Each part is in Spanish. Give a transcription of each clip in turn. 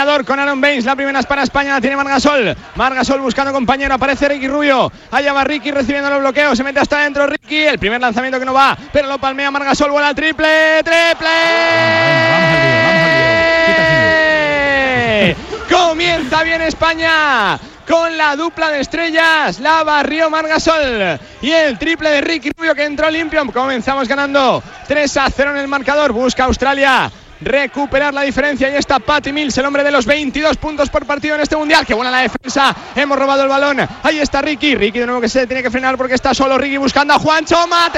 Premiador con Aaron Baines. La primera es para España, la tiene Margasol. Margasol buscando compañero, aparece Ricky Rubio. Allá va Ricky recibiendo los bloqueos, se mete hasta adentro Ricky. El primer lanzamiento que no va, pero lo palmea Margasol, vuela al triple. Comienza bien España con la dupla de estrellas, la barrió Margasol y el triple de Ricky Rubio que entró limpio. Comenzamos ganando 3-0 en el marcador. Busca Australia recuperar la diferencia. Y está Patty Mills, el hombre de los 22 puntos por partido en este mundial. Que buena la defensa, hemos robado el balón. Ahí está Ricky de nuevo, que se tiene que frenar porque está solo Ricky buscando a Juancho. ¡Mate!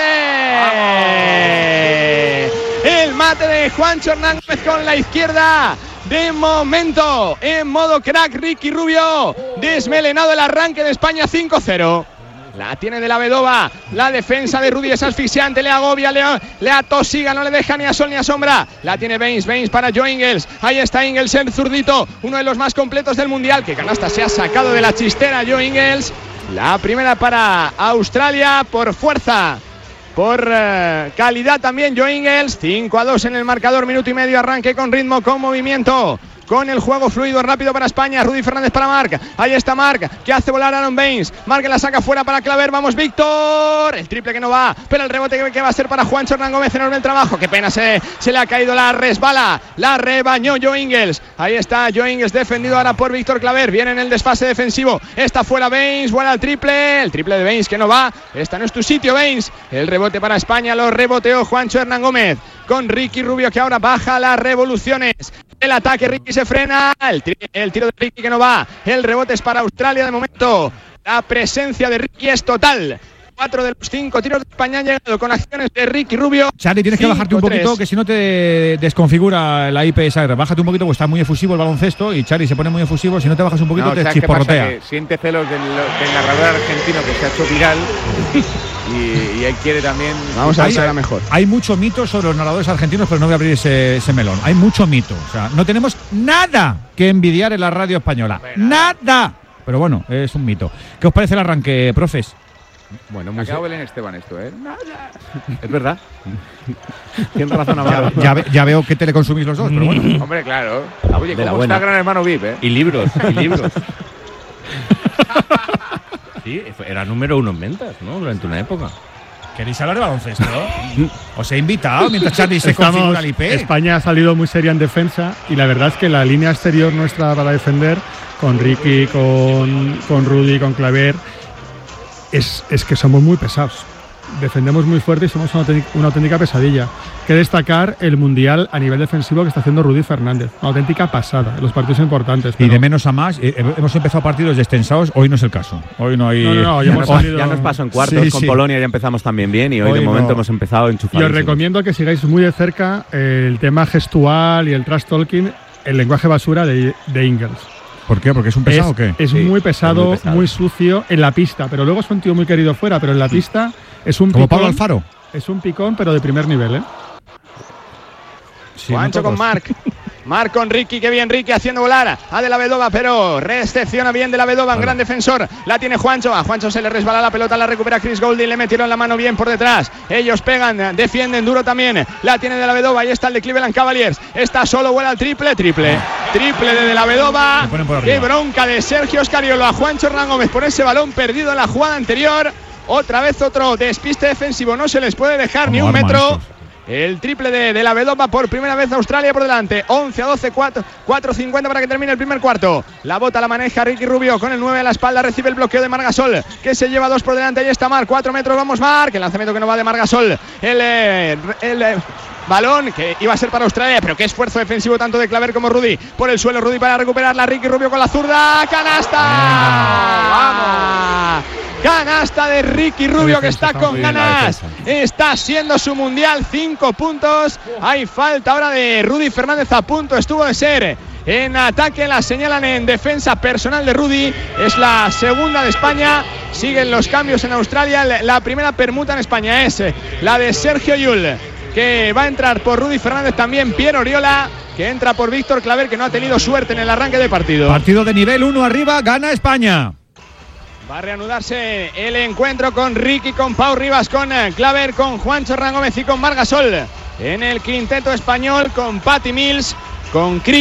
El mate de Juancho Hernán Gómez con la izquierda. De momento, en modo crack, Ricky Rubio, desmelenado el arranque de España. 5-0. La tiene de la Vedova. La defensa de Rudy es asfixiante. Le agobia, le atosiga. No le deja ni a sol ni a sombra. La tiene Baines para Joe Ingles. Ahí está Ingles, el zurdito. Uno de los más completos del mundial. Que canasta se ha sacado de la chistera Joe Ingles. La primera para Australia por fuerza. Por calidad también Joe Ingles. 5-2 en el marcador. Minuto y medio. Arranque con ritmo, con movimiento. Con el juego fluido, rápido para España. Rudy Fernández para Marc. Ahí está Marc, que hace volar a Aaron Baines. Marc la saca fuera para Claver. Vamos, Víctor. El triple que no va, pero el rebote que va a ser para Juancho Hernán Gómez. Enorme el trabajo. Qué pena, se le ha caído la resbala. La rebañó Joe Ingles. Ahí está Joe Ingles, defendido ahora por Víctor Claver. Viene en el desfase defensivo. Está fuera Baines. Vuela el triple. El triple de Baines que no va. Esta no es tu sitio, Baines. El rebote para España. Lo reboteó Juancho Hernán Gómez. Con Ricky Rubio, que ahora baja las revoluciones. El ataque, Ricky se frena. El tiro de Ricky que no va. El rebote es para Australia de momento. La presencia de Ricky es total. 4 de los 5 tiros de España han llegado con acciones de Ricky Rubio. Charlie, tienes que bajarte un poquito, que si no te desconfigura la IPSR. Bájate un poquito, porque está muy efusivo el baloncesto y Charlie se pone muy efusivo. Si no te bajas un poquito, te chisporrotea. Que siente celos del narrador argentino que se ha hecho viral. Y él quiere también. Vamos a ver si era mejor. Hay mucho mito sobre los narradores argentinos, pero no voy a abrir ese melón. Hay mucho mito. O sea, no tenemos nada que envidiar en la radio española. ¡Nada! Pero bueno, es un mito. ¿Qué os parece el arranque, profes? Bueno, muy acabo Belén Esteban esto, ¿eh? Nada. Es verdad. Tienes razón, Amaro. Ya veo que te le consumís los dos, pero bueno. Hombre, claro. Oye, ¿cómo está Gran Hermano VIP, eh? Y libros. Sí, era número 1 en ventas, ¿no? Durante una época. ¿Queréis hablar de baloncesto? Os he invitado mientras Charlie se configura el IP. España ha salido muy seria en defensa y la verdad es que la línea exterior nuestra para defender, con Ricky, con Rudy, con Claver, es que somos muy pesados. Defendemos muy fuerte y somos una auténtica pesadilla. Que destacar el mundial a nivel defensivo que está haciendo Rudy Fernández. Una auténtica pasada en los partidos importantes. Y de menos a más, hemos empezado partidos descensados. Hoy no es el caso. Hoy no hay. Ya nos pasó en cuartos. Con Polonia ya empezamos también bien y hoy de momento hemos empezado a enchufar. Y os recomiendo que sigáis muy de cerca el tema gestual y el trash talking, el lenguaje basura de Ingles. ¿Por qué? ¿Porque es un pesado o qué? Es muy pesado, muy sucio en la pista, pero luego es un tío muy querido fuera, pero en la pista es un como picón. Pablo Alfaro. Es un picón, pero de primer nivel, ¿eh? Sí, Juancho con Marc. Marc con Ricky, qué bien Ricky haciendo volar a De la Vedova, pero recepciona bien De la Vedova, un gran defensor. La tiene Juancho, a Juancho se le resbala la pelota, la recupera Chris Goulding, le metieron la mano bien por detrás. Ellos pegan, defienden duro también. La tiene De la Vedova, ahí está el de Cleveland Cavaliers. Está solo, vuela el triple de la Vedova. Qué bronca de Sergio Scariolo a Juancho Hernán Gómez por ese balón perdido en la jugada anterior. Otra vez otro despiste defensivo, no se les puede dejar ni un metro. El triple de la Vedova por primera vez, Australia por delante. 11-12, 4:50 para que termine el primer cuarto. La bota la maneja Ricky Rubio con el 9 a la espalda. Recibe el bloqueo de Margasol, que se lleva 2 por delante. Ahí está Marc, 4 metros, vamos Marc. El lanzamiento que no va de Margasol. El balón que iba a ser para Australia, pero qué esfuerzo defensivo tanto de Claver como Rudy. Por el suelo Rudy para recuperarla. Ricky Rubio con la zurda. ¡Canasta! ¡Vamos! Canasta de Ricky Rubio, que está con ganas. Está siendo su mundial. 5 puntos. Hay falta ahora de Rudy Fernández. A punto estuvo de ser en ataque. La señalan en defensa personal de Rudy. Es la segunda de España. Siguen los cambios en Australia. La primera permuta en España es la de Sergio Llull, que va a entrar por Rudy Fernández, también Pierre Oriola, que entra por Víctor Claver, que no ha tenido suerte en el arranque de partido. Partido de nivel 1 arriba, gana España. Va a reanudarse el encuentro con Ricky, con Pau Rivas, con Claver, con Juancho Hernán Gómez y con Margasol. En el quinteto español, con Patty Mills, con Crick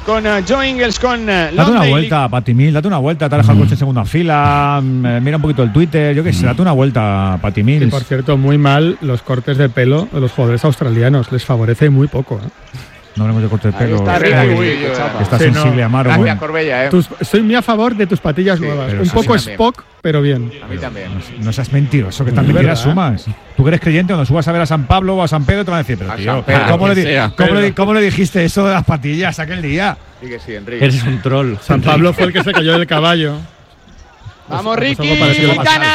con Joe Ingles, con Date una Longdale. vuelta, Patimil, date una vuelta, te ha dejado el coche en segunda fila, mira un poquito el Twitter, yo qué sé, date una vuelta, Patimil. Y por cierto, muy mal los cortes de pelo de los jugadores australianos, les favorece muy poco. No hablemos de corte de Ahí pelo. está Ricky, que chapa. Está Sí, sensible, no. Amaro. Gracias, Bueno. Corbella, Estoy muy a favor de tus patillas nuevas. pero Un eso poco sí también. Spock, pero bien. A mí también. No seas mentiroso, que tan Es mentiras verdad. sumas. Tú que eres creyente, cuando subas a ver a San Pablo o a San Pedro, te van a decir, pero A tío, San Pedro, ¿cómo, quien sea. cómo le dijiste eso de las patillas aquel día? Sí que sí, Enrique. Eres un troll. San Pablo fue el que se cayó del caballo. Vamos, Pues Ricky, algo parecido a pasar.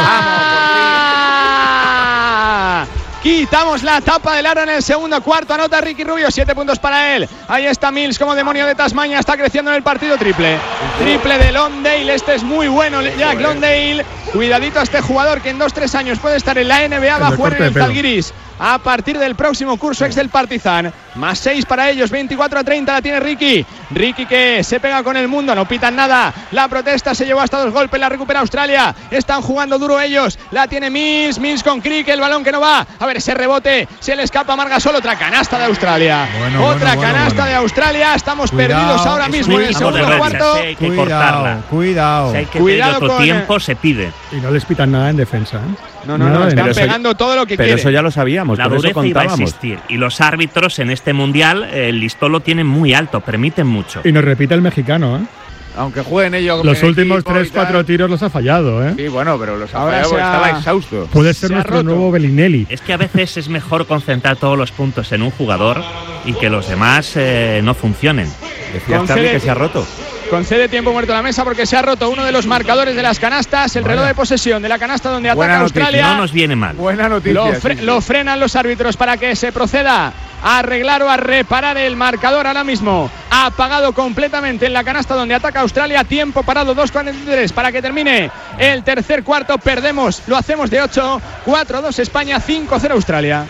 ¡Canasta! Quitamos la tapa del aro en el segundo cuarto. Anota Ricky Rubio, 7 puntos para él. Ahí está Mills como demonio de Tasmania. Está creciendo en el partido. Triple de Longdale. Este es muy bueno, Jack Longdale. Cuidadito a este jugador que en 2-3 años puede estar en la NBA. Va a del jugar en corte de el pelo. Zalgiris a partir del próximo curso ex del Partizan. Más 6 para ellos, 24-30 la tiene Ricky. Ricky que se pega con el mundo, no pitan nada. La protesta se llevó hasta 2 golpes, la recupera Australia. Están jugando duro ellos. La tiene Mills con Crick, el balón que no va. A ver ese rebote, se le escapa a Margasol. Otra canasta de Australia. Otra canasta de Australia. Estamos perdidos ahora mismo en el Vamos de segundo racha, cuarto. sí, hay que cortarla. Cuidado. Si hay que Cuidado pedir otro con, tiempo, se pide. Y no les pitan nada en defensa. No, Nada de están nada. pegando todo lo que Pero quieren. eso ya lo sabíamos, La por eso dureza iba a contábamos. existir. Y los árbitros en este mundial, el listón lo tienen muy alto, permiten mucho. Y nos repite el mexicano, ¿eh? Aunque jueguen ellos. Los en últimos equipo y 3-4 tal. tiros los ha fallado, ¿eh? Sí, bueno, pero los ha Ahora fallado porque se ha- estaba exhausto. Puede ser Se ha nuestro roto. nuevo Bellinelli. Es que a veces es mejor concentrar todos los puntos en un jugador y que los demás no funcionen. Decía Concede- Charlie que se ha roto. Concede tiempo muerto a la mesa porque se ha roto uno de los marcadores de las canastas. El reloj de posesión de la canasta donde Buena ataca noticia, Australia. No nos viene mal. Buena noticia. Lo frenan los árbitros para que se proceda a arreglar o a reparar el marcador ahora mismo. Ha apagado completamente en la canasta donde ataca Australia. Tiempo parado, 2:43 para que termine el tercer cuarto. Perdemos, lo hacemos de 8. 4-2 España, 5-0 Australia.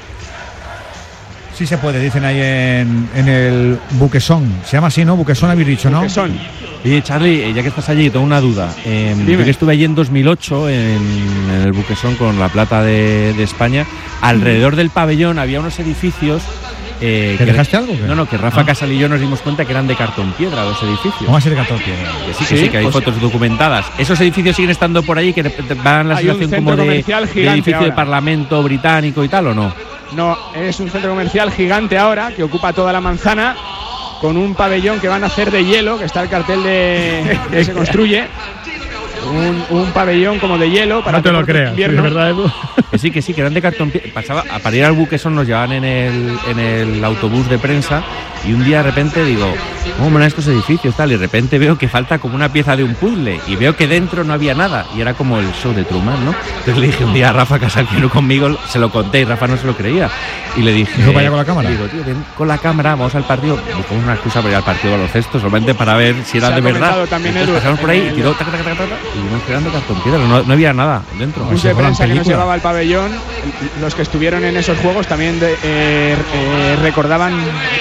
Sí se puede, dicen ahí en el Buquesón. Se llama así, ¿no? Buquesón habéis dicho, ¿no? Que son. Oye, Charlie, ya que estás allí, tengo una duda. Yo que estuve allí en 2008 en el Buquesón con la plata de España. Alrededor del pabellón había unos edificios. ¿Te dejaste algo? No, que Rafa Casal y yo nos dimos cuenta que eran de cartón piedra los edificios. ¿Cómo va a ser de cartón piedra? Que sí, que hay fotos documentadas. Esos edificios siguen estando por ahí, que van la Hay un situación centro como de comercial gigante edificio de ahora. Parlamento británico y tal, ¿o no? No, es un centro comercial gigante ahora que ocupa toda la manzana con un pabellón que van a hacer de hielo, que está el cartel de que se construye. Un pabellón como de hielo para No te lo deportes de creas, ¿de invierno. verdad, Edu? Que sí, que eran de cartón piedra. Pasaba, para ir al Buquesón nos llevaban en el autobús de prensa y un día de repente digo, ¿cómo molan estos edificios? Tal, y de repente veo que falta como una pieza de un puzzle y veo que dentro no había nada y era como el show de Truman, ¿no? Entonces le dije un día a Rafa Casal que vino conmigo, se lo conté y Rafa no se lo creía. Y le dije, ¿Dijo, vaya con la cámara? Digo, tío, ven con la cámara, vamos al partido. Buscamos una excusa para ir al partido de baloncesto, solamente para ver si era Se ha de verdad. comentado también, Entonces Edu, pasamos por ahí en y el- tiró tac, tac, tac, tac, tac, y vimos creando cartón piedra, no había nada dentro. Punto de Esa gran prensa que nos película. llevaba al pabellón. Los que estuvieron en esos juegos también recordaban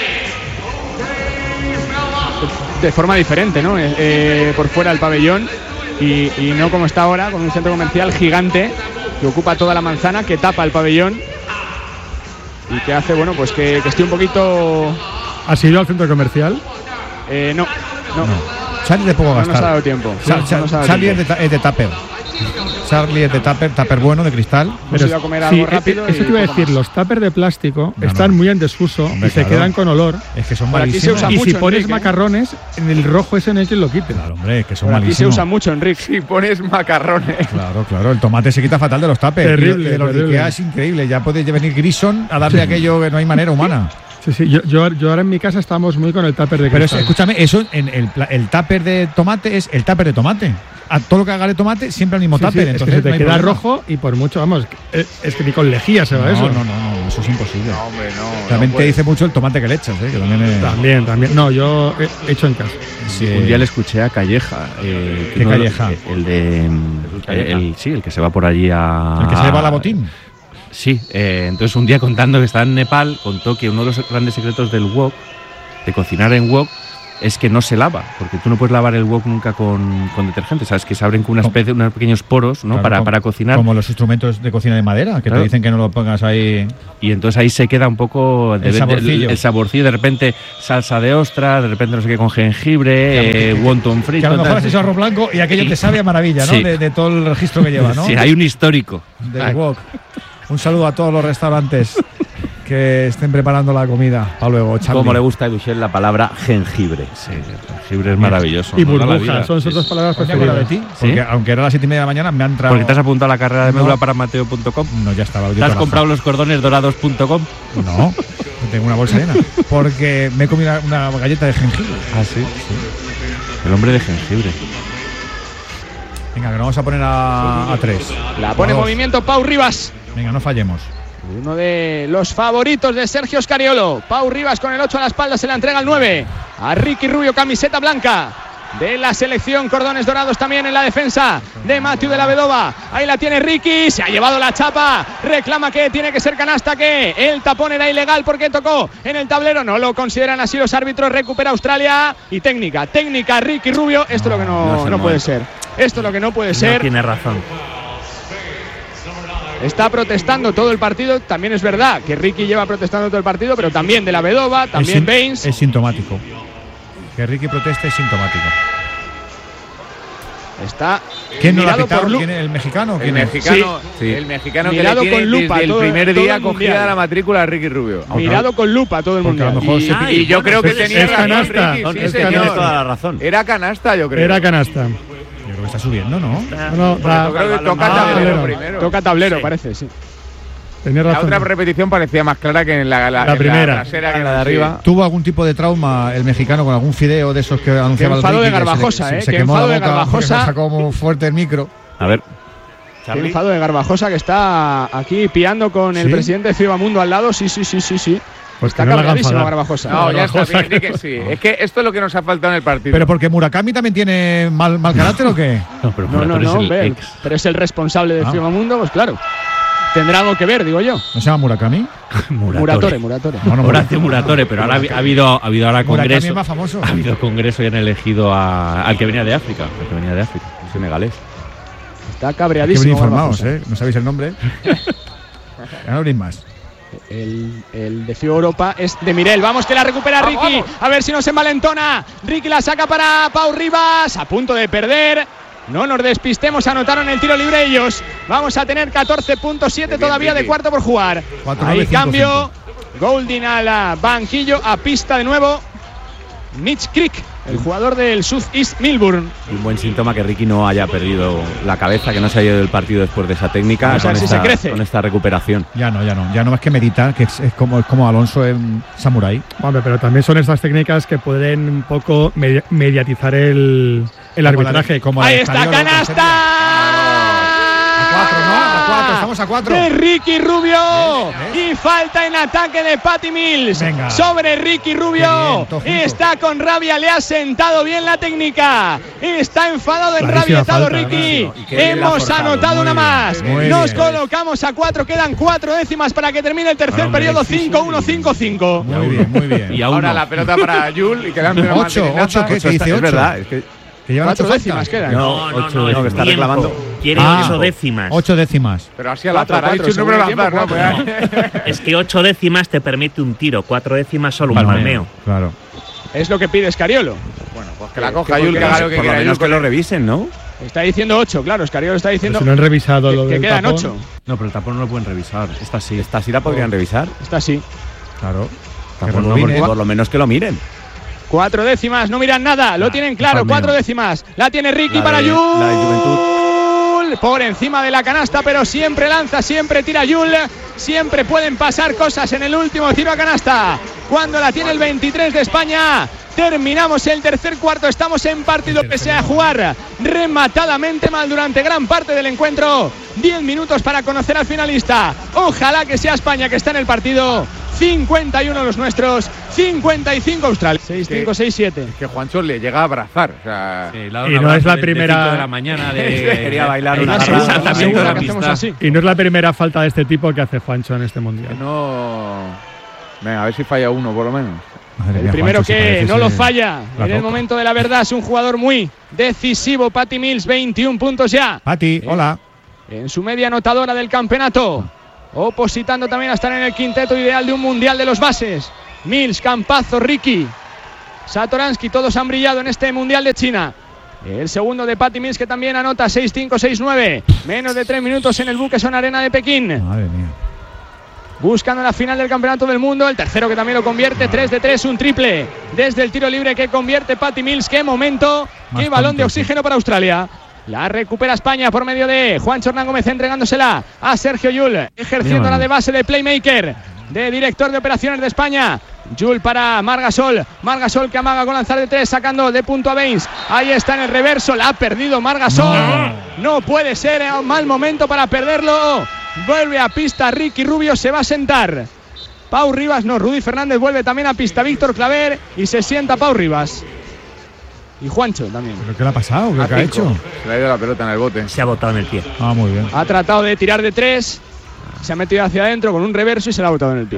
de forma diferente, ¿no? Por fuera del pabellón y no como está ahora, con un centro comercial gigante que ocupa toda la manzana, que tapa el pabellón y que hace, bueno, pues que esté un poquito. ¿Has ido al centro comercial? No. Charlie de poco No nos ha gastar. dado tiempo. Cha- No cha- nos ha dado Charlie tiempo. es de tupper. Charlie es de tupper bueno, de cristal. Hemos ido a comer algo rápido eso y te iba a poco decir, más. los tuppers de plástico No, están no. muy en desuso Hombre, y se claro. quedan con olor. Es que son Por aquí se malísimos. usa Y mucho, si pones Enrique, ¿eh? macarrones, en el rojo ese no hay quien lo quite. Claro, hombre, es que son Por aquí se malísimos. usa mucho, Enrique. Si pones macarrones. Claro, el tomate se quita fatal de los tuppers. Terrible, Y de los de terrible. Ikea es increíble. Ya puede venir Grison a darle aquello que no hay manera humana. Sí, yo ahora en mi casa estamos muy con el tupper de Pero eso, cristal. escúchame, eso en el tupper de tomate es el tupper de tomate. A todo lo que haga de tomate siempre al mismo Sí, sí, tupper. es que Entonces se te no hay queda problema. rojo y por mucho, vamos, es que ni con lejía se va eso. No, eso es imposible. No, hombre, no. También no te puede. dice mucho el tomate que le echas, que también es. También. No, yo he hecho en casa. Sí. Un día le escuché a Calleja. ¿Qué uno de los- Calleja? El de. El que se va por allí a. El que se lleva la botín. Sí, entonces un día contando que estaba en Nepal, contó que uno de los grandes secretos del wok, de cocinar en wok, es que no se lava, porque tú no puedes lavar el wok nunca con detergente, sabes que se abren con unos pequeños poros, ¿no? Claro, para cocinar. Como los instrumentos de cocina de madera, que Claro. te dicen que no lo pongas ahí. Y entonces ahí se queda un poco El saborcillo. el saborcillo, de repente salsa de ostra, de repente no sé qué con jengibre, wonton frito. Que a lo mejor tal. has hecho arroz blanco y aquello te sabe a maravilla, ¿no? Sí. De todo el registro que lleva, ¿no? Sí, hay un histórico. Del wok. Un saludo a todos los restaurantes que estén preparando la comida para luego, Charlie. Como le gusta a Educhel la palabra jengibre. Sí, el jengibre es maravilloso. Y nos da la vida. burbujas, son sus dos palabras ¿Me acuerdo de preferidas. ti? Porque aunque era las 7:30 de la mañana, me ha entrado. Porque te has apuntado a la carrera de No. médula para mateo.com. No, ya estaba. ¿Te has comprado los cordones dorados.com? No, tengo una bolsa llena. Porque me he comido una galleta de jengibre. Ah, sí. El hombre de jengibre. Venga, que nos vamos a poner a 3. La pone en movimiento Pau Rivas. Venga, no fallemos. Uno de los favoritos de Sergio Scariolo. Pau Rivas con el 8 a la espalda, se la entrega al 9. A Ricky Rubio, camiseta blanca de la selección. Cordones dorados también en la defensa de Mathieu de la Vedova. Ahí la tiene Ricky, se ha llevado la chapa. Reclama que tiene que ser canasta, que el tapón era ilegal porque tocó en el tablero. No lo consideran así los árbitros. Recupera Australia. Y técnica, Ricky Rubio. Esto es lo que no puede ser. Esto es lo que no puede ser. No tiene razón. Está protestando todo el partido. También es verdad que Ricky lleva protestando todo el partido, pero también de la Vedova, también Baines. Es sintomático. Que Ricky proteste es sintomático. Está ¿Quién no lo ha mirado pitado? por ¿Quién es el mexicano? El ¿Quién es? mexicano, Sí. el mexicano que Mirado le tiene con lupa desde el todo- primer todo día el cogida mundial. la matrícula a Ricky Rubio. mirado con lupa todo el Porque mundo. a lo mejor Y, se- y yo creo que Es tenía razón, canasta, Ricky, sí, es señor. Tiene canasta. toda la razón. Era canasta, yo creo. Era canasta. Yo creo que está subiendo, ¿no? No, Yo creo que toca tablero tablero. primero. Toca tablero, parece, sí. tenía La razón. otra repetición parecía más clara que en la primera. trasera, que En la de sí. arriba. ¿Tuvo algún tipo de trauma el mexicano con algún fideo de esos que anunciaba el enfado Ricky, de que se le- Garbajosa, se, ¿eh? se Qué quemó la enfado de boca porque Garbajosa. se sacó muy fuerte el micro. A ver. Qué Charlie. enfado de Garbajosa, que está aquí piando con el ¿Sí? presidente de FIBA Mundo al lado. Sí. Pues Está que no le hagan cabreadísimo enfadar. Garbajosa. No, ya está Garbajosa, bien, di que sí. Es que esto es lo que nos ha faltado en el partido. ¿Pero porque Murakami también tiene mal carácter o qué? No, pero No, Murator es el ve, ex. pero es el responsable de Ah. FIBA Mundo, pues claro. Tendrá algo que ver, digo yo. ¿No se llama Murakami? Muratore. No, no, Horacio Muratore, pero ahora ha habido ahora Murakami congreso. es más famoso. Ha habido congreso y han elegido al que venía de África. Al que venía de África, el senegalés. Está Hay que venir cabreadísimo. informados, Garbajosa. ¿eh? ¿No sabéis el nombre? Ya no habléis más. El de FIBA Europa es de Mirel. Vamos, que la recupera Ricky. A ver si nos envalentona. Ricky la saca para Pau Rivas. A punto de perder. No nos despistemos. Anotaron el tiro libre ellos. Vamos a tener 14.7 bien, todavía de Ricky. cuarto por jugar. 4-9, Ahí 5-5. cambio. Goldin a la banquillo. A pista de nuevo. Mitch Creek, el jugador del South East Melbourne. Un buen síntoma que Ricky no haya perdido la cabeza, que no se haya ido del partido después de esa técnica. Vamos a ver si se crece. Con esta recuperación. Ya no más que meditar, que es como Alonso en Samurai. Hombre, pero también son estas técnicas que pueden un poco mediatizar el arbitraje. Ahí está, canasta. A 4, ¿no? A 4, estamos a 4. De Ricky Rubio. Y falta en ataque de Patty Mills. Venga. Sobre Ricky Rubio. Qué bien, todo junto. Está con rabia, le ha sentado bien la técnica. Está enfadado, Clarísima enrabietado falta, Ricky. ¿no? Y qué bien la ha Hemos forzado. anotado Muy una bien, más. muy Nos bien. colocamos a 4. Quedan 4 décimas para que termine el tercer Hombre, periodo. sí, sí. 5-1, 5-5. Muy bien, muy bien. Y a Ahora uno. la pelota para Yul y quedando una 8, mantelinata. ¿qué dice? Es 8. verdad, es que Que llevan 4 8 décimas quedan. No, ocho, es no, que está tiempo. reclamando. Quiere Ah. 8 décimas. 8 décimas. Pero así al Cuatro, azar, ha cuatro, dicho un número al segundo azar, ¿no? tiempo, Pues Es que 8 décimas te permite un tiro, 4 décimas solo un palmeo. Claro. Es lo que pide Scariolo. bueno, pues que la coja Yul, que haga lo que Por lo quiera menos Yul. que lo revisen, ¿no? Está diciendo 8, claro. Scariolo está Pero diciendo si no han revisado lo que del quedan tapón. 8. No, pero el tapón no lo pueden revisar. Esta sí. Esta sí la podrían revisar. Está así. Claro. Que Tampoco, rebobine. porque por lo menos que lo miren. 4 décimas, no miran nada, lo tienen claro, palmeo. 4 décimas. La tiene Ricky La para de- Yul. la de Juventud. Por encima de la canasta, pero siempre lanza, siempre tira Yul. Siempre pueden pasar cosas en el último tiro a canasta. Cuando la tiene el 23 de España. Terminamos el tercer cuarto, estamos en partido pese a jugar rematadamente mal durante gran parte del encuentro. 10 minutos para conocer al finalista. Ojalá que sea España que está en el partido. 51 los nuestros, 55 Australia. 6-5, 6-7. Que Juancho le llega a abrazar. O sea, Sí, le ha dado Y un no abrazo es la de primera- 5 de la mañana de Quería bailar de- una de- jarra. esa La también segunda con que hacemos amistad. así. Y no es la primera falta de este tipo que hace Juancho en este que mundial. no. Venga, a ver si falla uno por lo menos. El primero que no lo falla en el momento de la verdad. Es un jugador muy decisivo. Patty Mills, 21 puntos ya. Patty, hola. En su media anotadora del campeonato. Opositando también a estar en el quinteto ideal de un mundial de los bases. Mills, Campazzo, Ricky, Satoransky, todos han brillado en este mundial de China. El segundo de Patty Mills, que también anota 6-5, 6-9. Menos de 3 minutos en el Buqueson Arena de Pekín. Madre mía. Buscando la final del campeonato del mundo. El tercero que también lo convierte. 3 de 3, un triple desde el tiro libre que convierte Patty Mills. Qué momento, qué balón de oxígeno para Australia. La recupera España por medio de Juancho Hernán Gómez, entregándosela a Sergio Llull, ejerciendo la de base de playmaker, de director de operaciones de España. Llull para Margasol. Margasol que amaga con lanzar de 3, sacando de punto a Baines. Ahí está en el reverso. La ha perdido Margasol. No puede ser un mal momento para perderlo. Vuelve a pista Ricky Rubio. Se va a sentar Pau Rivas. No, Rudy Fernández vuelve también a pista. Víctor Claver. Y se sienta Pau Rivas. Y Juancho también. ¿Pero qué le ha pasado? ¿Qué ha hecho? Se le ha ido la pelota en el bote. Se ha botado en el pie. Ah, muy bien. Ha tratado de tirar de 3. Se ha metido hacia adentro con un reverso y se la ha botado en el pie.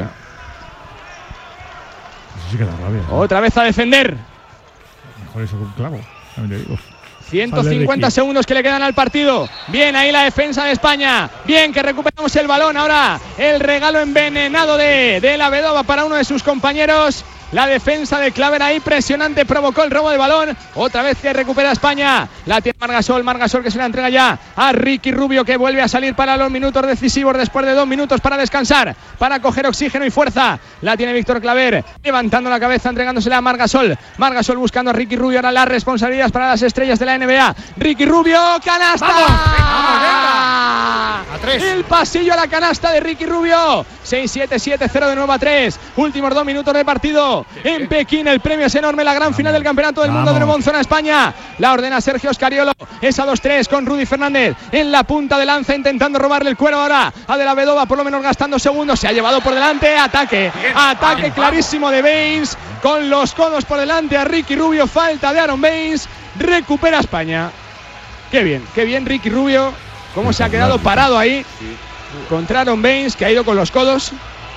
Eso sí que da rabia. Otra vez a defender. Mejor eso con clavo. También te digo. 150 segundos que le quedan al partido. Bien ahí la defensa de España. Bien que recuperamos el balón. Ahora el regalo envenenado de la Vedova para uno de sus compañeros. La defensa de Claver ahí presionante, provocó el robo de balón. Otra vez que recupera España. La tiene Margasol. Margasol que se la entrega ya a Ricky Rubio, que vuelve a salir para los minutos decisivos después de 2 minutos para descansar, para coger oxígeno y fuerza. La tiene Víctor Claver, levantando la cabeza, entregándosela a Margasol. Margasol buscando a Ricky Rubio. Ahora las responsabilidades para las estrellas de la NBA. Ricky Rubio, canasta. ¡Vamos! A 3. El pasillo a la canasta de Ricky Rubio. 6-7, 7-0 de nuevo a 3. Últimos 2 minutos de partido. En Pekín el premio es enorme. La gran final del campeonato del mundo de nuevo en zona España. La ordena Sergio Scariolo. Es a 2-3 con Rudy Fernández en la punta de lanza, intentando robarle el cuero ahora a De la Vedova, por lo menos gastando segundos. Se ha llevado por delante. Ataque clarísimo de Baines, con los codos por delante a Ricky Rubio. Falta de Aaron Baines. Recupera España. Qué bien Ricky Rubio. Cómo se ha quedado parado ahí contra Aaron Baines, que ha ido con los codos.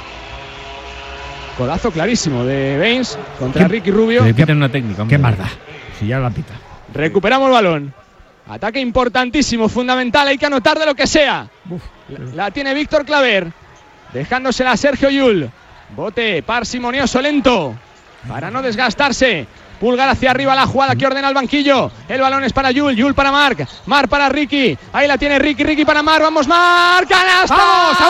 Codazo clarísimo de Baines contra Ricky Rubio. Le piten una técnica. Qué marda. Si ya la pita. Recuperamos el balón. Ataque importantísimo, fundamental. Hay que anotar de lo que sea. La tiene Víctor Claver, dejándosela a Sergio Llull. Bote parsimonioso, lento, para no desgastarse. Pulgar hacia arriba la jugada que ordena el banquillo. El balón es para Llull, Llull para Marc, Marc para Ricky. Ahí la tiene Ricky, Ricky para Marc. Vamos Marc, canasta. ¡Vamos!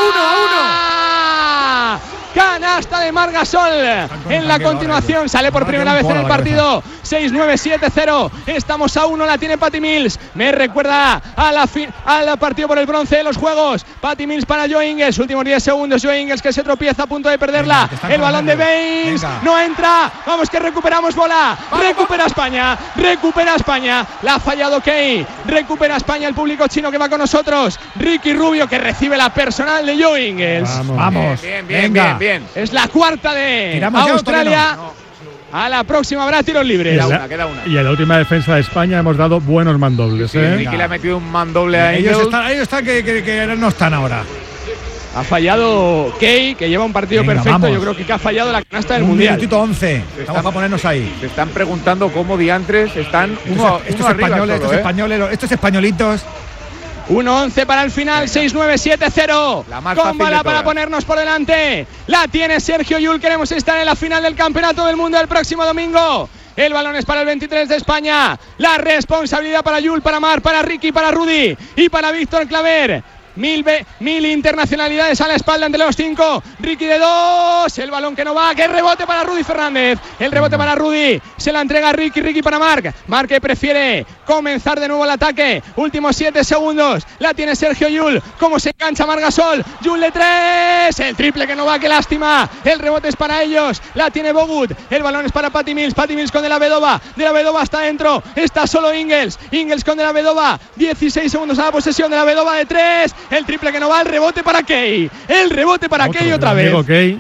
¡A 1! Canasta de Margasol en la continuación. Sale por primera vez en el partido. 6-9, 7-0. Estamos a 1. La tiene Patty Mills. Me recuerda al partido por el bronce de los Juegos. Patty Mills para Joe Ingles. Últimos 10 segundos. Joe Ingles que se tropieza a punto de perderla. El balón de Baines. No entra. Vamos que recuperamos bola. Recupera España. Recupera España. La ha fallado Key. Recupera España el público chino que va con nosotros. Ricky Rubio que recibe la personal de Joe Ingles. Vamos. Bien. Es la cuarta de Australia. A la próxima habrá tiros libres. Queda una. Y en la última defensa de España hemos dado buenos mandobles. Ricky le ha metido un mandoble a ellos. Están que no están ahora. Ha fallado Key, que lleva un partido perfecto. Vamos. Yo creo que ha fallado la canasta del Un mundial. minutito 11. Vamos a ponernos ahí. Se están preguntando cómo diantres están Estos españolitos. 1-11 para el final, 6-9, 7-0. Con bala para ponernos por delante. La tiene Sergio Llull. Queremos estar en la final del campeonato del mundo el próximo domingo. El balón es para el 23 de España. La responsabilidad para Llull, para Marc, para Ricky, para Rudy y para Víctor Claver. Mil internacionalidades a la espalda entre los 5. Ricky de 2. El balón que no va. Que rebote para Rudy Fernández. El rebote para Rudy. Se la entrega Ricky. Ricky para Marc. Marc que prefiere comenzar de nuevo el ataque. Últimos 7 segundos. La tiene Sergio Llull. Cómo se engancha Margasol. Llull de 3. El triple que no va. Qué lástima. El rebote es para ellos. La tiene Bogut. El balón es para Patty Mills. Patty Mills con De la Vedova. De la Vedova está dentro. Está solo Ingles. Ingles con De la Vedova. 16 segundos a la posesión. De la Vedova de 3. El triple que no va, el rebote para Key. El rebote para Key otra vez.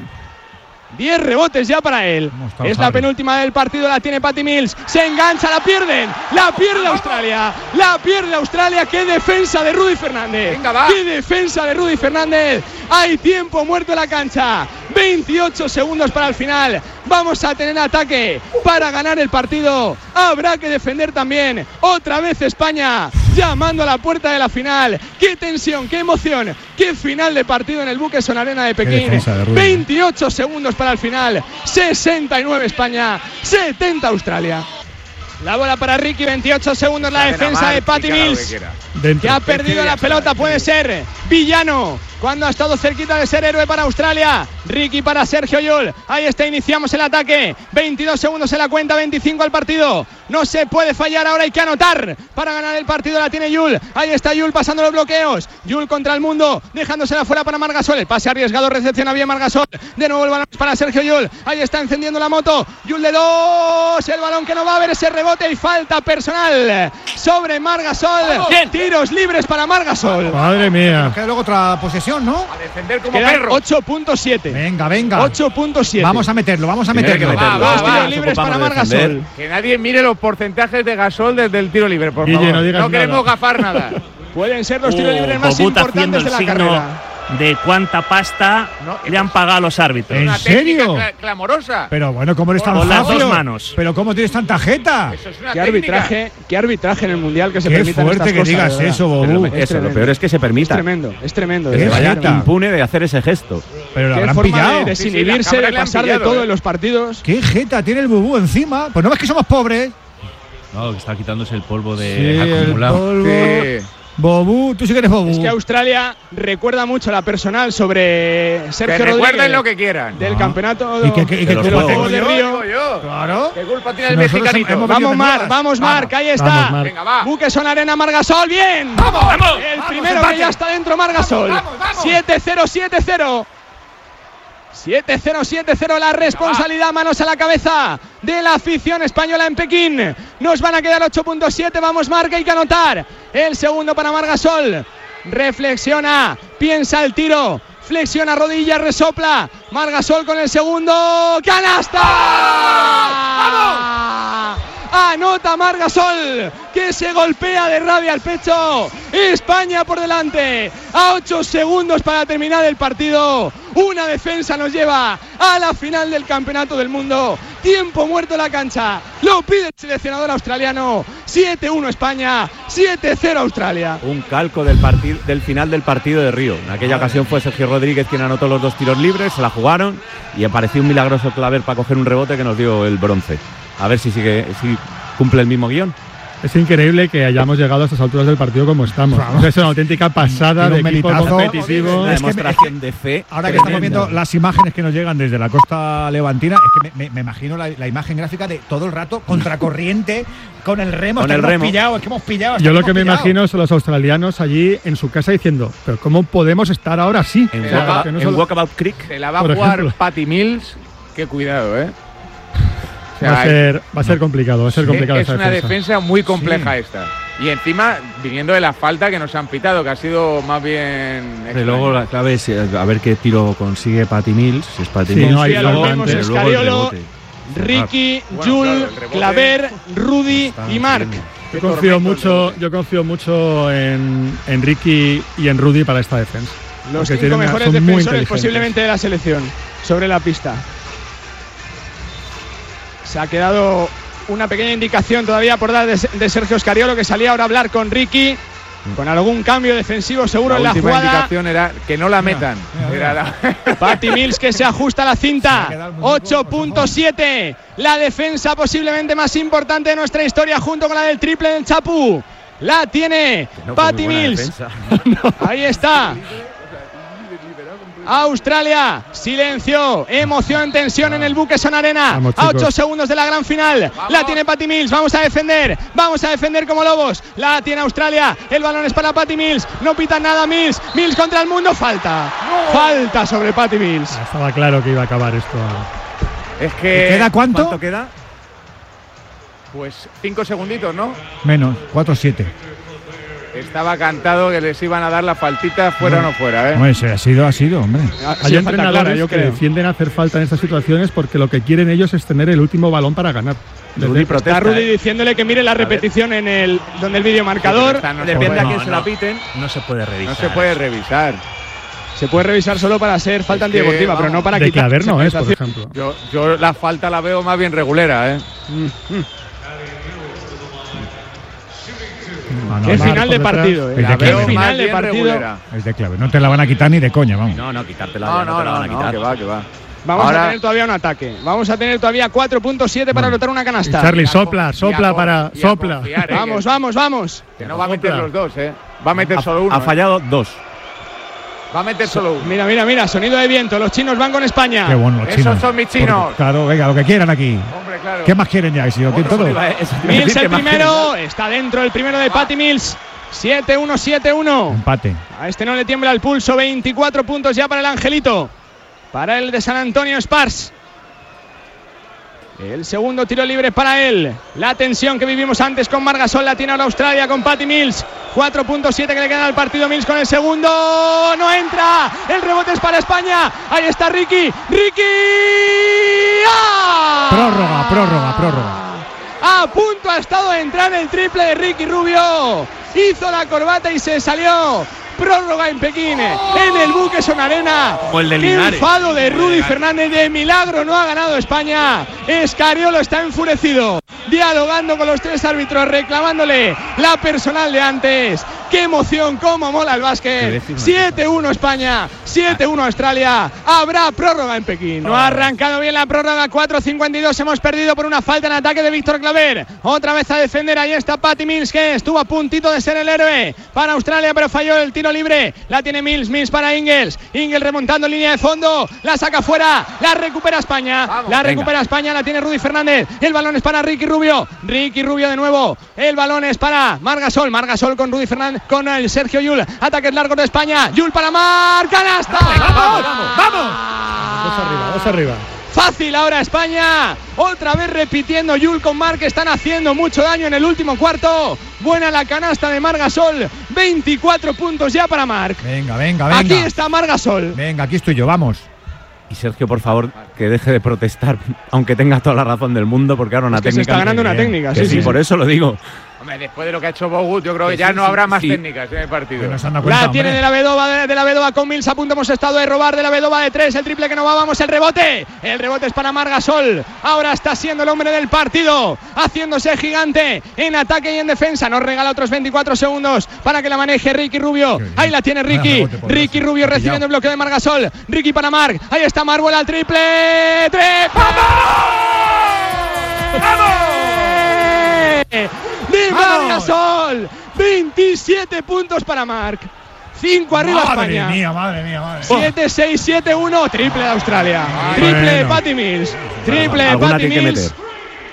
10 rebotes ya para él. Es la penúltima del partido, la tiene Patty Mills. Se engancha, la pierden. La pierde Australia. La pierde Australia. Qué defensa de Rudy Fernández. Venga, va. Qué defensa de Rudy Fernández. Hay tiempo muerto en la cancha. 28 segundos para el final. Vamos a tener ataque para ganar el partido. Habrá que defender también. Otra vez España llamando a la puerta de la final. ¡Qué tensión, qué emoción! ¡Qué final de partido en el Buqueson Arena de Pekín! 28 segundos para el final. 69 España, 70 Australia. La bola para Ricky, 28 segundos la defensa de Patty Mills, que ha perdido la pelota. Puede ser villano cuando ha estado cerquita de ser héroe para Australia. Ricky para Sergio Llull. Ahí está, iniciamos el ataque. 22 segundos en la cuenta, 25 al partido. No se puede fallar, ahora hay que anotar para ganar el partido. La tiene Llull. Ahí está Llull pasando los bloqueos. Llull contra el mundo, dejándosela fuera para Margasol. El pase arriesgado, recepciona bien Margasol. De nuevo el balón para Sergio Llull. Ahí está encendiendo la moto. Llull de 2. El balón que no va a haber ese rebote y falta personal sobre Margasol. Tiros libres para Margasol. Madre mía. Queda luego otra posesión, ¿no? A defender como Quedan perro. 8.7. Venga, venga. 8.7. Vamos a meterlo, vamos a meterlo. Dos tiros libres para Margasol. Que nadie mire los porcentajes de Gasol desde el tiro libre, por Guille, favor. no digas queremos nada. gafar nada. Pueden ser los tiros libres más Bogut haciendo importantes de el la signo carrera. de cuánta pasta le han pagado a los árbitros. ¿En Una serio? técnica clamorosa. Pero bueno, ¿cómo eres tan Con las fácil? dos manos. Pero ¿cómo tienes tanta jeta? Eso es una Qué técnica. arbitraje en el mundial que se Qué permitan fuerte estas que cosas, digas de verdad. eso, Pero Bobu. Es eso, lo tremendo. peor es que se Es permita. tremendo, es tremendo. Que Qué se vaya jeta. impune de hacer ese gesto. Pero lo Qué habrán forma pillado. de desinhibirse, Sí, las cámaras de le han pasar de pillado, todo ¿eh? en los partidos. Qué jeta tiene el Bubú encima. Pues no ves que somos pobres. No, que está quitándose el polvo de Sí, el acumulado. polvo. Sí. Bobú, tú sí que eres Bobú. Es que Australia recuerda mucho la personal sobre Que Sergio recuerden Rodríguez lo que quieran. del campeonato ¿Y qué de los los juegos. Juegos de Río. Digo yo. Claro. ¿Qué culpa tiene Si el nosotros mexicanito? hemos Vamos, venido Marc, de vamos, Marc, ahí está. Vamos, Marc. Venga, va. Buqueson Arena, Margasol, bien. ¡Vamos! El primero que ya está dentro, Margasol. 7-0, 7-0. 7-0, 7-0, la responsabilidad, manos a la cabeza de la afición española en Pekín. Nos van a quedar 8.7, vamos Marc, hay que anotar. El segundo para Margasol. Reflexiona, piensa el tiro, flexiona rodillas, resopla. Margasol con el segundo. ¡Canasta! ¡Vamos! Anota Margasol, que se golpea de rabia al pecho. España por delante, a 8 segundos para terminar el partido. Una defensa nos lleva a la final del Campeonato del Mundo. Tiempo muerto en la cancha, lo pide el seleccionador australiano. 7-1 España, 7-0 Australia. Un calco del final del partido de Río. En aquella ocasión fue Sergio Rodríguez quien anotó los 2 tiros libres, se la jugaron y apareció un milagroso Claver para coger un rebote que nos dio el bronce. A ver si cumple el mismo guión. Es increíble que hayamos llegado a estas alturas del partido como estamos. Vamos. Es una auténtica pasada Tiene de un equipo melitazo. competitivo. Una Es que demostración de fe. Ahora que estamos tremenda. viendo las imágenes que nos llegan desde la costa levantina, es que me imagino la imagen gráfica de todo el rato contracorriente con el remo. Con hasta el que hemos remo. pillado, es que hemos pillado. hasta Yo lo hemos que me pillado. imagino son los australianos allí en su casa diciendo, pero ¿cómo podemos estar ahora así? En, O sea, Walkabout- que no en solo- Walkabout Creek. Se la va a Por jugar ejemplo. Patty Mills. Qué cuidado, ¿eh? O sea, va a ser complicado, va a ser complicado es esa una defensa. defensa muy compleja esta. Y encima, viniendo de la falta que nos han pitado, que ha sido más bien. Y luego la clave es a ver qué tiro consigue Patty Mills. Si es Patty Sí, Mills. no hay Sí, a los falta mismos antes. Pero luego el Escariolo, rebote. Ricky, Bueno, Jul, claro, el rebote. Claver, Rudy y Marc. Yo confío mucho en Ricky y en Rudy para esta defensa. Los Porque 5 tienen mejores son muy defensores inteligentes. posiblemente de la selección sobre la pista. Se ha quedado una pequeña indicación todavía por dar de Sergio Scariolo, que salía ahora a hablar con Ricky, con algún cambio defensivo seguro en la última jugada. indicación era que no la metan. mira. Era la- Patty Mills que se ajusta a la Se ha cinta. quedado el muñeco, 8.7. La defensa posiblemente más importante de nuestra historia, junto con la del triple del Chapu. La tiene No fue Patty muy buena Mills. defensa. Ahí está. Australia, silencio, emoción, tensión en el Buqueson Arena. Vamos, A 8 chicos. segundos de la gran final. La tiene Patty Mills. Vamos a defender como lobos. La tiene Australia. El balón es para Patty Mills. No pitan nada Mills. Mills contra el mundo. Falta. Falta sobre Patty Mills. Estaba claro que iba a acabar esto. Es que. ¿Queda cuánto? ¿Cuánto queda? Pues 5 segunditos, ¿no? Menos, 4-7. Estaba cantado que les iban a dar la faltita fuera o no fuera, ¿eh? Hombre, si ha sido, hombre. Hay entrenadores que defienden hacer falta en estas situaciones porque lo que quieren ellos es tener el último balón para ganar. Rudy Está protesta. Rudy diciéndole que mire la repetición en el donde el videomarcador. Esta no se Depende puede- a quién No, se no. la piten. No se puede revisar. No se puede revisar. Se puede revisar solo para ser falta antideportiva, pero no para de quitar. Claver no es, por penalización. ejemplo. Yo la falta la veo más bien regulera, ¿eh? Qué Mar final por de detrás. partido, El de Qué Claver. final de bien partido. regulera. Es de Claver. No te la van a quitar ni de coña, vamos. No, quitártela. No, ya no te la van a quitar. que va, que va. Vamos Ahora- a tener todavía un ataque. Vamos a tener todavía 4.7 para anotar una Y canasta. Charlie, sopla Y a sopla. confiar, Vamos, vamos, vamos. Que no va a meter los dos, ¿eh? Va a meter solo uno. Ha fallado 2. Va a meter solo uno. Mira, mira, mira, sonido de viento. Los chinos van con España. Qué bueno los Esos chinos. son mis chinos. Claro, venga, lo que quieran aquí. Hombre, claro. ¿Qué más quieren ya? Si lo tienen todo. Mills el primero. Está dentro el primero de Patty Mills. 7-1, 7-1. Empate. A este no le tiembla el pulso. 24 puntos ya para el Angelito. Para el de San Antonio Spars. El segundo tiro libre para él. La tensión que vivimos antes con Marc Gasol la tiene ahora Australia con Patty Mills. 4.7 que le queda al partido. Mills con el segundo. No entra. El rebote es para España. Ahí está Ricky. ¡Ricky! ¡Ah! Prórroga. A punto ha estado de entrar el triple de Ricky Rubio. Hizo la corbata y se salió. Prórroga en Pekín, en el Buqueson Arena. O el de Qué Linares. enfado de Rudy Fernández. De milagro no ha ganado España. Escariolo está enfurecido, dialogando con los tres árbitros, reclamándole la personal de antes. Qué emoción, cómo mola el básquet. 7-1 España, 7-1 Australia. Habrá prórroga en Pekín. No ha arrancado bien la prórroga. 4.52 hemos perdido por una falta en ataque de Víctor Claver. Otra vez a defender. Ahí está Patty Mills, que estuvo a puntito de ser el héroe para Australia, pero falló el tiro libre. La tiene Mills para Ingles. Ingles remontando línea de fondo. La saca fuera. La recupera España. La recupera España. La tiene Rudy Fernández. El balón es para Ricky Rubio. Ricky Rubio de nuevo. El balón es para Marc Gasol. Marc Gasol con Rudy Fernández. Con el Sergio Llull. Ataques largos de España. Llull para Marc. ¡Canasta! ¡Vamos! Dos arriba. Fácil ahora España. Otra vez repitiendo Llull con Marc, que están haciendo mucho daño en el último cuarto. Buena la canasta de Marc Gasol. 24 puntos ya para Marc. Venga. Aquí está Marc Gasol. Venga, aquí estoy yo, vamos. Y Sergio, por favor, que deje de protestar, aunque tenga toda la razón del mundo, porque ahora una Es que se técnica. está ganando una técnica. Que sí, por eso lo digo. Hombre, después de lo que ha hecho Bogut, yo creo que ya no habrá más técnicas en el partido. Que nos han dado cuenta, La tiene hombre. de la Vedova con Mills. A punto hemos estado de robar de la Vedova de 3. El triple que no va, vamos, el rebote. El rebote es para Marc Gasol. Ahora está siendo el hombre del partido, haciéndose gigante en ataque y en defensa. Nos regala otros 24 segundos para que la maneje Ricky Rubio. Ahí la tiene Ricky. Rebote, por Ricky Dios. Rubio recibiendo el bloqueo de Marc Gasol. Ricky para Marc. Ahí está Marc, vuela al triple. ¡Tres! De Marc Gasol. 27 puntos para Marc. 5 arriba Madre España. mía. 7-6, 7-1. Triple de Australia. Triple de Bueno. Patty Mills. Triple de Alguna Patty que hay que Mills. meter.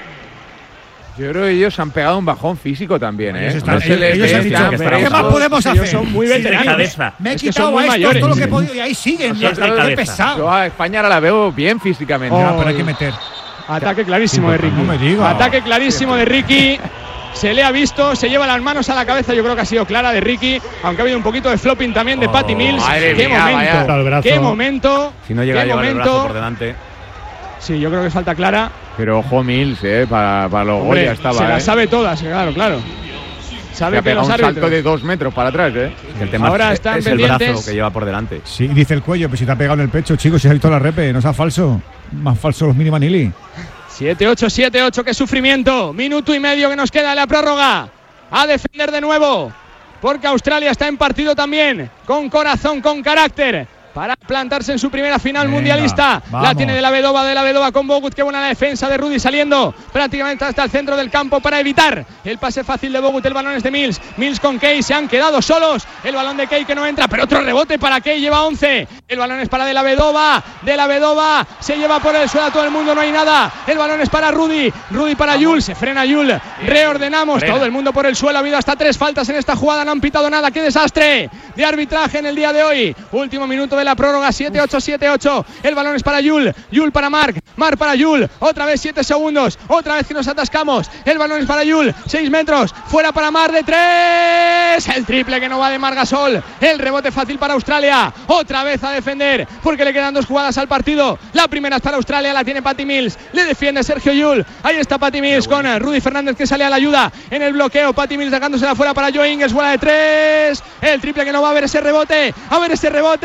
Yo creo que ellos han pegado un bajón físico también, ¿eh? Ellos están- No se les ellos ve, han dicho, están ¿qué frescos. más podemos Ellos hacer? son muy Sí, de veteranos. cabeza. Me he Es que son quitado muy a estos mayores. todo lo que he podido y ahí siguen. Son de Qué cabeza. pesado. Yo a España ahora la veo bien físicamente. Oh. Pero hay que meter. Ataque clarísimo de Ricky. No me diga. Ataque clarísimo de Ricky. Se le ha visto, se lleva las manos a la cabeza. Yo creo que ha sido clara de Ricky, aunque ha habido un poquito de flopping también de Patty Mills. madre Qué mía, momento, vaya. Al brazo. qué momento. Si no llega a qué llevar el momento. brazo por delante. Sí, yo creo que falta clara. Pero ojo Mills, para los Hombre, Goya estaba. se las sabe todas, claro. Se Sabe ha que pegado los un salto árbitros. de 2 metros para atrás, Que el tema Ahora es están el pendientes. brazo que lleva por delante. Sí, dice el cuello, pero si te ha pegado en el pecho, chicos, si has visto la repe, no sea falso. Más falso los mini Manili. 7-8, 7-8, qué sufrimiento. Minuto y medio que nos queda en la prórroga. A defender de nuevo, porque Australia está en partido también, con corazón, con carácter, para plantarse en su primera final Venga, mundialista. vamos. La tiene de la Vedova con Bogut. Qué buena la defensa de Rudy, saliendo prácticamente hasta el centro del campo para evitar el pase fácil de Bogut. El balón es de Mills. Mills con Kay, se han quedado solos. El balón de Kay que no entra, pero otro rebote para Kay, lleva 11. El balón es para de la Vedova, se lleva por el suelo a todo el mundo, no hay nada. El balón es para Rudy para Llull, se frena Llull. Reordenamos, todo el mundo por el suelo. Ha habido hasta 3 faltas en esta jugada, no han pitado nada. Qué desastre de arbitraje en el día de hoy. Último minuto de la prórroga, 7-8, 7-8. El balón es para Llull para Marc para Llull. Otra vez 7 segundos, otra vez que nos atascamos. El balón es para Llull, 6 metros, fuera para Marc de 3. El triple que no va de Marc Gasol. El rebote fácil para Australia. Otra vez a defender, porque le quedan 2 jugadas al partido. La primera es para Australia, la tiene Patty Mills. Le defiende Sergio Llull. Ahí está Patty Mills con Rudy Fernández, que sale a la ayuda en el bloqueo. Patty Mills sacándosela fuera para Joe Ingles, bola de 3. El triple que no va, a ver ese rebote.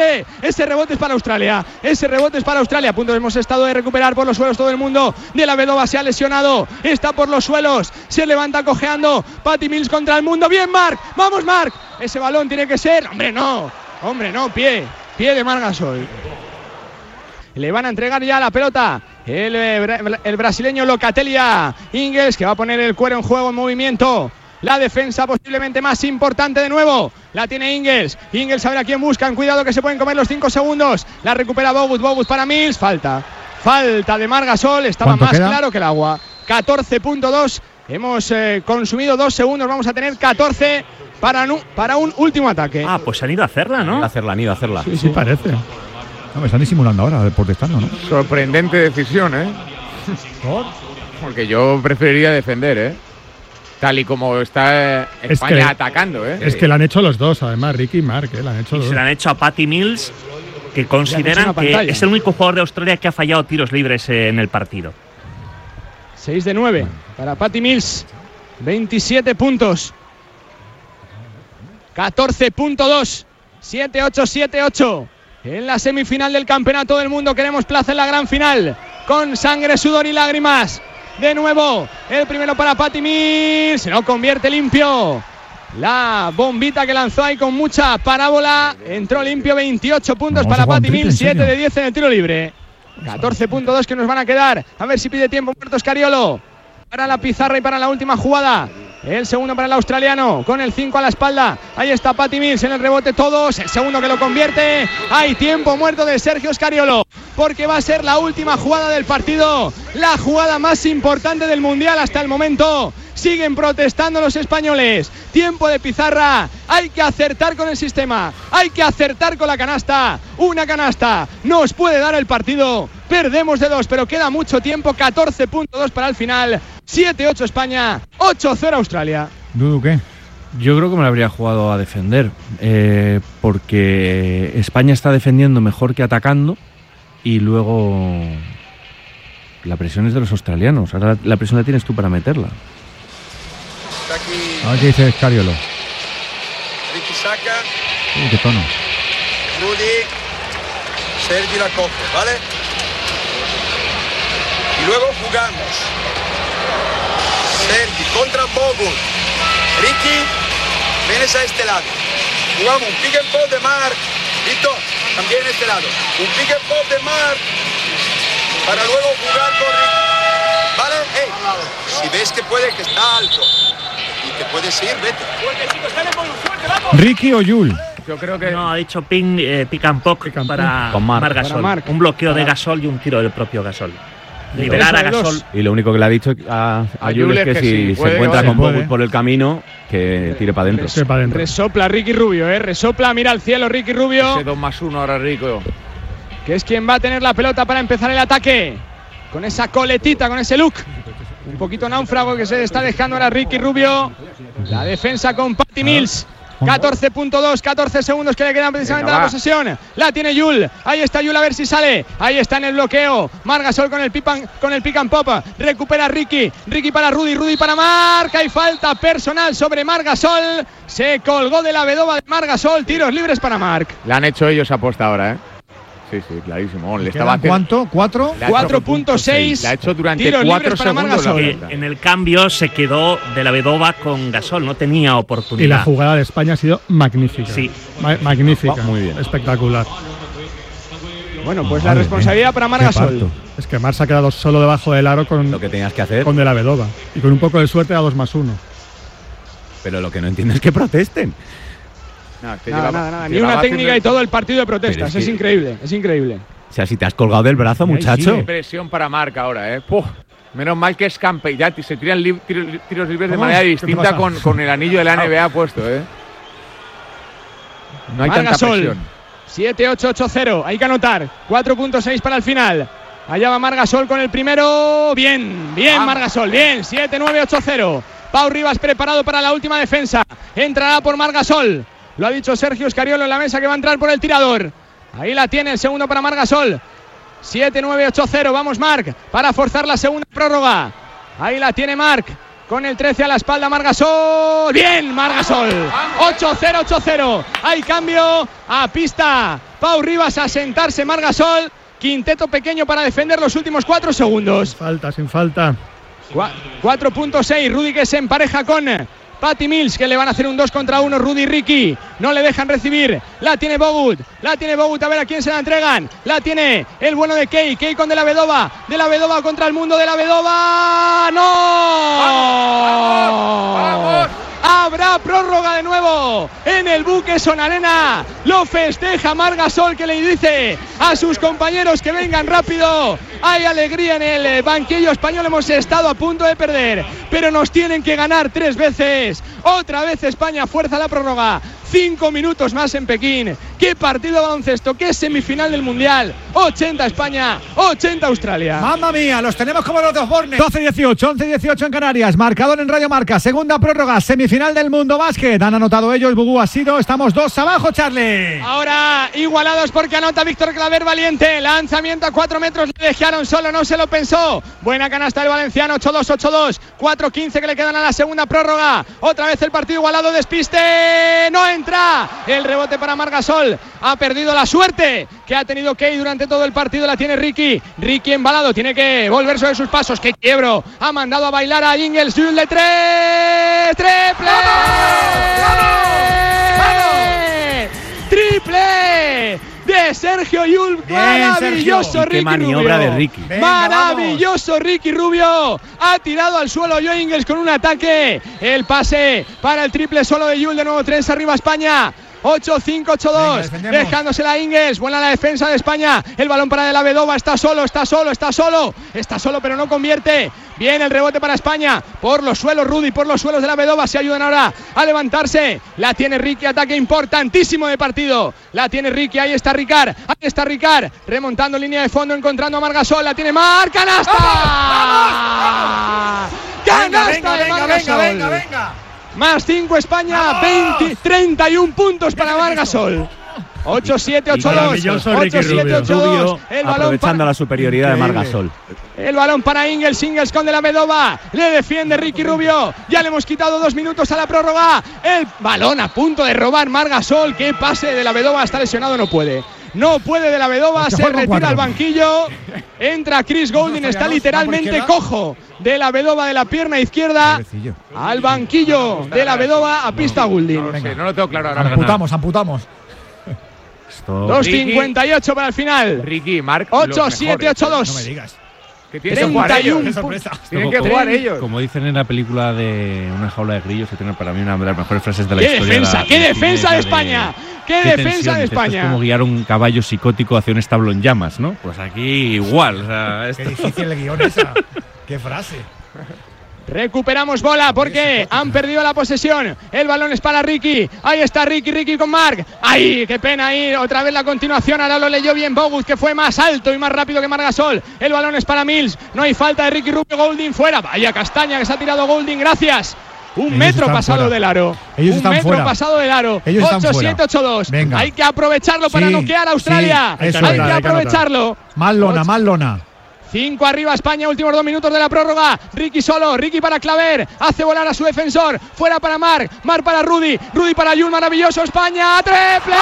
Ese rebote es para Australia. A punto hemos estado de recuperar por los suelos todo el mundo. De la Vedova se ha lesionado. Está por los suelos. Se levanta cojeando. Patty Mills contra el mundo. Bien, Marc. Vamos, Marc. Ese balón tiene que ser. Hombre, no. Pie de Marc Gasol. Le van a entregar ya la pelota el brasileño Locatelia. Ingles, que va a poner el cuero en juego, en movimiento. La defensa posiblemente más importante de nuevo. La tiene Ingles. Ingles a ver a quién buscan. Cuidado que se pueden comer los 5 segundos. La recupera Bogut para Mills. Falta de Marc Gasol. Estaba más claro que el agua. 14.2. Hemos consumido 2 segundos. Vamos a tener 14 para un último ataque. Pues han ido a hacerla, ¿no? Han ido a hacerla. Sí, parece. No, me están disimulando ahora, protestando, ¿no? Sorprendente decisión, ¿eh? Porque yo preferiría defender, ¿eh? Tal y como está España atacando, ¿eh? Es que lo han hecho los dos, además, Ricky y Marc, lo han hecho los dos. Se lo han hecho a Patty Mills, que consideran que es el único jugador de Australia que ha fallado tiros libres en el partido. 6 de 9 para Patty Mills. 27 puntos. 14.2. 7-8, 7-8. En la semifinal del Campeonato del Mundo queremos plaza en la gran final. Con sangre, sudor y lágrimas. De nuevo, el primero para Patty Mills. Se lo convierte limpio. La bombita que lanzó ahí con mucha parábola. Entró limpio. 28 puntos para Patty Mills. 7 de 10 en el tiro libre. 14.2 que nos van a quedar. A ver si pide tiempo muerto Scariolo. Para la pizarra y para la última jugada. El segundo para el australiano, con el 5 a la espalda. Ahí está Patty Mills en el rebote todos. El segundo que lo convierte. Hay tiempo muerto de Sergio Scariolo, porque va a ser la última jugada del partido. La jugada más importante del Mundial hasta el momento. Siguen protestando los españoles. Tiempo de pizarra. Hay que acertar con el sistema. Hay que acertar con la canasta. Una canasta nos puede dar el partido. Perdemos de 2, pero queda mucho tiempo. 14.2 para el final. 7-8 España, 8-0 Australia. ¿Dudu qué? Yo creo que me lo habría jugado a defender, porque España está defendiendo mejor que atacando y luego la presión es de los australianos. Ahora la presión la tienes tú para meterla. A ver qué dice Scariolo. Ricky saca. Qué tono. Rudy. Sergi la coge, ¿vale? Y luego jugamos. Sergi contra Bogut. Ricky, vienes a este lado. Jugamos un pick and pop de Marc. Listo, también a este lado. Un pick and pop de Marc. Para luego jugar con Ricky. ¿Vale? Hey, si ves que puede, que está alto y que puedes ir, vete. ¿Ricky o Yul? Yo creo que no, ha dicho pick and pop para Marc Gasol. Un bloqueo de Gasol y un tiro del propio Gasol. Liberar a Gasol. Y lo único que le ha dicho a Yul es que si se encuentra con Bogut por el camino, que tire para adentro. Resopla Ricky Rubio, resopla, mira al cielo Ricky Rubio. Ese 2+1 ahora Rico. Que es quien va a tener la pelota para empezar el ataque. Con esa coletita, con ese look. Un poquito náufrago que se está dejando ahora Ricky Rubio. La defensa con Patty Mills. 14.2, 14 segundos que le quedan precisamente a la posesión. La tiene Yul. Ahí está Yul, a ver si sale. Ahí está en el bloqueo. Marc Gasol con el pick and pop. Recupera Ricky. Ricky para Rudy. Rudy para Marc. Hay falta personal sobre Marc Gasol. Se colgó de la Vedova de Marc Gasol. Tiros libres para Marc. Le han hecho ellos aposta ahora, ¿eh? Sí, clarísimo. Le estaba ¿Cuánto? ¿4? 4.6. Le ha hecho durante tiros 4 segundos. En el cambio se quedó de la Vedova con Gasol, no tenía oportunidad. Y la jugada de España ha sido magnífica. Sí. Magnífica. Muy bien. Espectacular. Bueno, pues la responsabilidad para Marc Gasol. Es que Marc se ha quedado solo debajo del aro con lo que tenías que hacer. Con de la Vedova. Y con un poco de suerte a 2+1. Pero lo que no entiendo es que protesten. Nada. Ni una técnica y todo el partido de protestas. Es increíble, es increíble. O sea, si te has colgado del brazo, muchacho. Sí, presión para Marc ahora, ¿eh? Puf, menos mal que es campe. Ya se tiran tiros libres de manera distinta con el anillo de la NBA puesto, ¿eh? No hay tanta presión. 7-8-8-0. Hay que anotar. 4.6 para el final. Allá va Marc Gasol con el primero. Bien, Marc Gasol. Bien, 7-9-8-0. Pau Rivas preparado para la última defensa. Entrará por Marc Gasol. Lo ha dicho Sergio Scariolo en la mesa, que va a entrar por el tirador. Ahí la tiene el segundo para Marc Gasol. 7-9-8-0. Vamos Marc para forzar la segunda prórroga. Ahí la tiene Marc con el 13 a la espalda. Marc Gasol. Bien, Marc Gasol. 8-0-8-0. Hay cambio a pista Pau Ribas a sentarse. Marc Gasol. Quinteto pequeño para defender los últimos 4 segundos. Sin falta. 4.6. Rudy que se empareja con Patty Mills, que le van a hacer un 2 contra 1. Rudy y Ricky no le dejan recibir. La tiene Bogut. A ver a quién se la entregan. La tiene el bueno de Kei. Kei con De la Vedova. De la Vedova contra el mundo. De la Vedova. ¡No! ¡Vamos! Habrá prórroga de nuevo en el Buqueson Arena. Lo festeja Marc Gasol, que le dice a sus compañeros que vengan rápido. Hay alegría en el banquillo español. Hemos estado a punto de perder, pero nos tienen que ganar 3 veces. Otra vez España fuerza la prórroga. 5 minutos más en Pekín. Qué partido de baloncesto, qué semifinal del Mundial. 80 España, 80 Australia. ¡Mamma mía! Los tenemos como los dos bornes. 12-18, 11-18 en Canarias. Marcador en Radio Marca. Segunda prórroga, semifinal del Mundo Básquet. Han anotado ellos, Bugú ha sido. Estamos 2 abajo, Charlie. Ahora igualados porque anota Víctor Claver valiente. Lanzamiento a 4 metros. Le dejaron solo, no se lo pensó. Buena canasta del valenciano. 8-2, 8-2. 4-15 que le quedan a la segunda prórroga. Otra vez el partido igualado. Despiste. No entra. El rebote para Marc Gasol. Ha perdido la suerte que ha tenido Kei durante todo el partido. La tiene Ricky. Ricky embalado. Tiene que volver sobre sus pasos. ¡Qué quiebro! Ha mandado a bailar a Ingles. Jules de 3. ¡Triple! ¡Triple! De Sergio Yul. Maravilloso Ricky maniobra Rubio. De Ricky. Venga, maravilloso vamos. Ricky Rubio ha tirado al suelo Joe Ingles con un ataque. El pase para el triple solo de Yul. De nuevo 3 arriba España. 8-5, 8-2, dejándosela a Ingles. Buena la defensa de España. El balón para De la Vedova. Está solo, pero no convierte. Bien el rebote para España. Por los suelos Rudy, por los suelos de La Vedova. Se ayudan ahora a levantarse. La tiene Ricky, ataque importantísimo de partido. La tiene Ricky, ahí está Ricard. Remontando línea de fondo, encontrando a Marc Gasol. La tiene Marc. ¡Canasta! ¡Vamos! ¡Canasta de Marc Gasol! Venga. Más 5 España, 31 puntos para Marc Gasol. 8-7, 8-2. 8-7, 8-2. Aprovechando la superioridad de Marc Gasol. El balón para Ingles con De la Vedova. Le defiende Ricky Rubio. Ya le hemos quitado 2 minutos a la prórroga. El balón a punto de robar Marc Gasol. Qué pase de La Vedova. Está lesionado, no puede. De La Vedova, se retira al banquillo. Entra Chris Goulding, está literalmente cojo. De La Vedova de la pierna izquierda al banquillo de La Vedova, a pista Goulding. No lo tengo claro ahora. Amputamos. 2.58 para el final. Ricky, Marc. 8-7, 8-2. No me digas. Que tienen que jugar ellos. Tienen que jugar ellos. Como dicen en la película de Una jaula de grillos, que tiene para mí una de las mejores frases de la historia. ¡Qué defensa de España! ¡Qué defensa de España! Es como guiar un caballo psicótico hacia un establo en llamas, ¿no? Pues aquí igual. O sea, Qué difícil el guión esa. ¡Qué frase! Recuperamos bola porque han perdido la posesión. El balón es para Ricky. Ahí está Ricky con Marc. ¡Ay, qué pena ahí! Otra vez la continuación. Ahora lo leyó bien Bogut, que fue más alto y más rápido que Marc Gasol. El balón es para Mills. No hay falta de Ricky Rubio. Goulding fuera. Vaya castaña que se ha tirado Goulding. Gracias. Un metro pasado del aro. Ellos están fuera. 8-7, 8-2. Hay que aprovecharlo para noquear a Australia. Hay que aprovecharlo. Más lona. 5 arriba España, últimos 2 minutos de la prórroga. Ricky solo, Ricky para Claver. Hace volar a su defensor. Fuera para Marc. Marc para Rudy. Rudy para Yul. Maravilloso España. ¡Triple!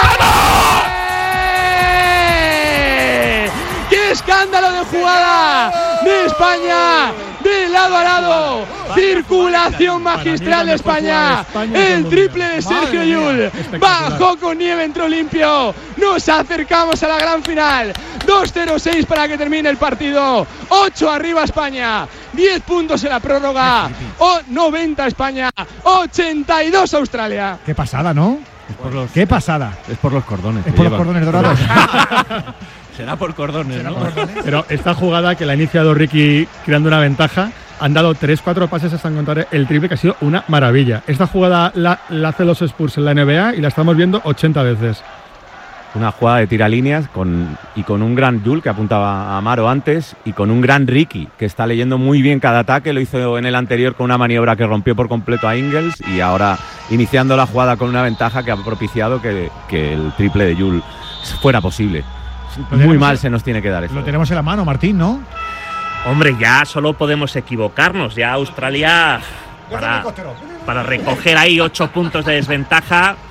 ¡Qué escándalo de jugada de España! De lado a lado. Circulación magistral de España. El triple de Sergio Yul. Bajó con nieve, entró limpio. Nos acercamos a la gran final. 2-0-6 para que termine el partido. 8 arriba España. 10 puntos en la prórroga. 90 España. 82 Australia. Qué pasada, ¿no? Qué pasada. Es por los cordones. Es por los cordones dorados. Será por cordones, ¿no? Pero esta jugada que la ha iniciado Ricky creando una ventaja, han dado 3-4 pases hasta encontrar el triple, que ha sido una maravilla. Esta jugada la hace los Spurs en la NBA y la estamos viendo 80 veces. Una jugada de tiralíneas con un gran Yul, que apuntaba a Amaro antes, y con un gran Ricky, que está leyendo muy bien cada ataque. Lo hizo en el anterior con una maniobra que rompió por completo a Ingles, y ahora iniciando la jugada con una ventaja que ha propiciado que el triple de Yul fuera posible. Muy mal se nos tiene que dar eso. Lo tenemos en la mano, Martín, ¿no? Hombre, ya solo podemos equivocarnos. Ya Australia, para recoger ahí 8 puntos de desventaja,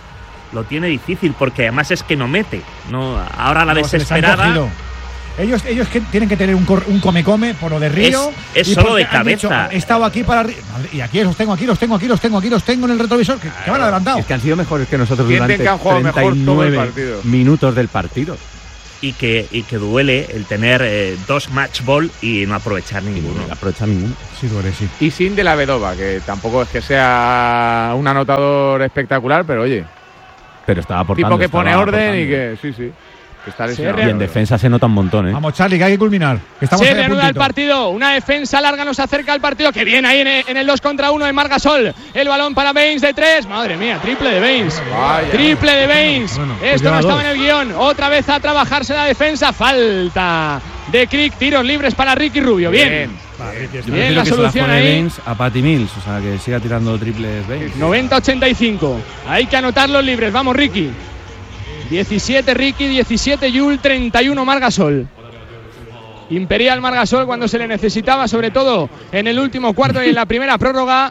lo tiene difícil, porque además es que no mete. No, ahora la desesperada. Ellos que tienen que tener un come-come por lo de Río. Es solo de cabeza. He estado aquí para y aquí los tengo en el retrovisor, que van adelantados. Es que han sido mejores que nosotros durante 39 minutos del partido. Y que duele el tener 2 match ball y no aprovechar ninguno. Sí, duele, sí. Y sin De la Vedova, que tampoco es que sea un anotador espectacular, pero oye. Pero estaba aportando. Tipo que pone orden y que sí. Y en defensa se nota un montón, ¿eh? Vamos, Charlie, que hay que culminar. Se reanuda el partido. Una defensa larga nos acerca al partido. Que viene ahí en el 2 contra 1 de Marc Gasol. El balón para Baines de 3. Madre mía, triple de Baines. Triple de Baines. Bueno, esto no estaba en el guión. Otra vez a trabajarse la defensa. Falta de Crick. Tiros libres para Ricky Rubio. Bien. Bien la solución ahí. Baines a Patty Mills. O sea, que siga tirando triples Baines. 90-85. Hay que anotar los libres. Vamos, Ricky. 17 Ricky, 17 Yul, 31 Marc Gasol. Imperial Marc Gasol cuando se le necesitaba, sobre todo en el último cuarto y en la primera prórroga.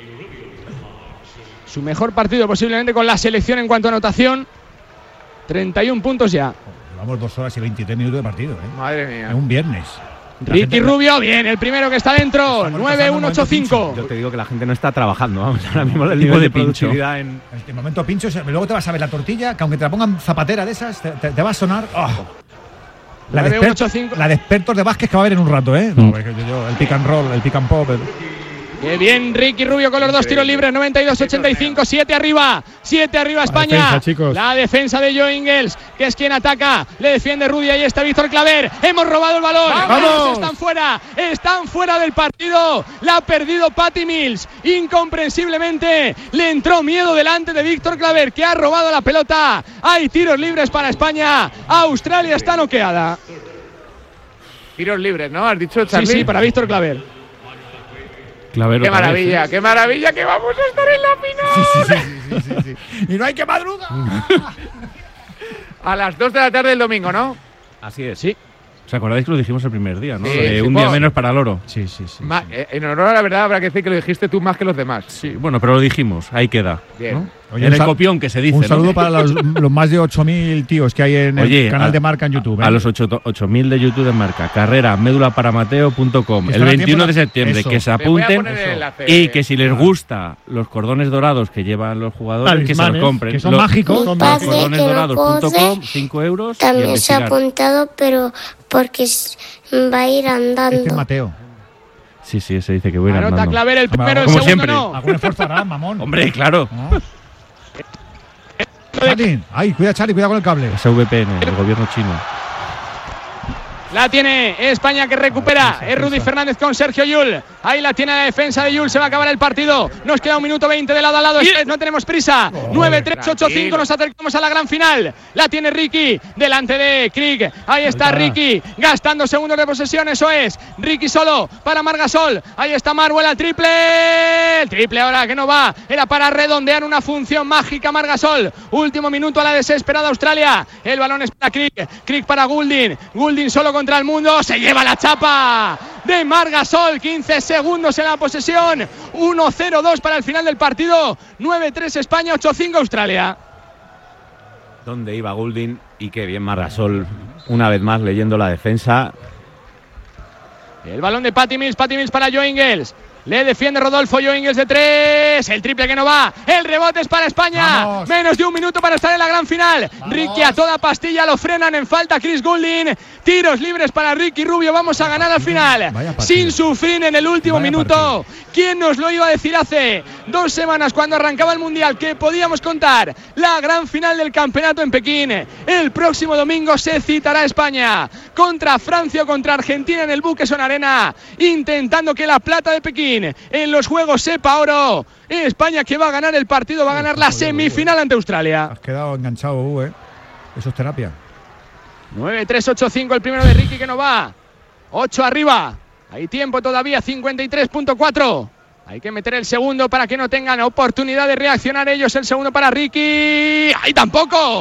Su mejor partido posiblemente con la selección en cuanto a anotación. 31 puntos ya. Llevamos 2 horas y 23 minutos de partido, ¿eh? Madre mía. Es un viernes. Ricky Rubio, bien, el primero que está dentro. 9-1-8-5. Yo te digo que la gente no está trabajando, vamos, ahora mismo el nivel de productividad en el momento pincho, luego te vas a ver la tortilla, que aunque te la pongan zapatera de esas, te va a sonar. La de expertos de básquet que va a haber en un rato, ¿eh? No, el pick and roll, el pick and pop. Qué bien Ricky Rubio con los 2 tiros libres, 92-85, 7 arriba España. La defensa de Joe Ingles, que es quien ataca, le defiende Rudy, ahí está Víctor Claver, hemos robado el balón. ¡Vamos! Están fuera del partido, la ha perdido Patty Mills, incomprensiblemente, le entró miedo delante de Víctor Claver, que ha robado la pelota. Hay tiros libres para España, Australia está noqueada. Tiros libres, ¿no? ¿Has dicho, Charlie? Sí, para Víctor Claver. Qué maravilla que vamos a estar en la final. Sí. Y no hay que madrugar. A las 2 de la tarde del domingo, ¿no? Así es. Sí. ¿Os acordáis que lo dijimos el primer día, no? Sí, un día menos para el oro. Sí. En honor a la verdad habrá que decir que lo dijiste tú más que los demás. Sí, bueno, pero lo dijimos, ahí queda. Bien. ¿No? Oye, en el copión que se dice. Un saludo para los más de 8.000 tíos que hay en el canal de Marca en YouTube. A los 8.000 de YouTube de Marca. Carrera médulaparamateo.com. El 21 de septiembre, que se apunten y que si les gusta los cordones dorados que llevan los jugadores, que se los compren. Que son mágicos. Cordonesdorados.com, 5 euros. También se ha apuntado, pero porque va a ir andando. Este es Mateo. Sí, se dice que voy a ir andando. Anota Claver el primero, el como segundo siempre. no. Algún esfuerzo hará, mamón. Hombre, claro. Charlie, cuidado con el cable. Es VPN, el gobierno chino. La tiene España, que recupera. Es Rudy Fernández con Sergio Yul. Ahí la tiene la defensa de Yul. Se va a acabar el partido. Nos queda 1 minuto 20 de lado a lado. No tenemos prisa. 9-3-8-5. Nos acercamos a la gran final. La tiene Ricky delante de Crick. Ahí está Ricky gastando segundos de posesión. Eso es. Ricky solo para Marc Gasol. Ahí está Marwell al triple. El triple ahora que no va. Era para redondear una función mágica. Marc Gasol. Último minuto a la desesperada Australia. El balón es para Crick. Crick para Goulding. Goulding solo contra el mundo, se lleva la chapa de Marc Gasol, 15 segundos en la posesión, 1-0-2 para el final del partido, 9-3 España, 8-5 Australia. ¿Dónde iba Goulding? Y qué bien Marc Gasol, una vez más leyendo la defensa. El balón de Patty Mills para Joe Ingles. Le defiende Rodolfo, Joe Ingles de 3. El triple que no va. El rebote es para España. Vamos. Menos de 1 minuto para estar en la gran final. Vamos. Ricky a toda pastilla, lo frenan en falta Chris Goulding. Tiros libres para Ricky Rubio. Vamos a ganar al final. Sin sufrir en el último minuto. ¿Quién nos lo iba a decir hace 2 semanas cuando arrancaba el Mundial que podíamos contar la gran final del campeonato en Pekín? El próximo domingo se citará España contra Francia o contra Argentina en el Buqueson Arena, intentando que la plata de Pekín en los Juegos sepa oro. España, que va a ganar el partido, va a ganar la semifinal ante Australia. Has quedado enganchado, eso es terapia. 9-3-8-5 el primero de Ricky, que no va. 8 arriba. Hay tiempo todavía, 53.4. Hay que meter el segundo para que no tengan oportunidad de reaccionar ellos. El segundo para Ricky. ¡Ahí tampoco!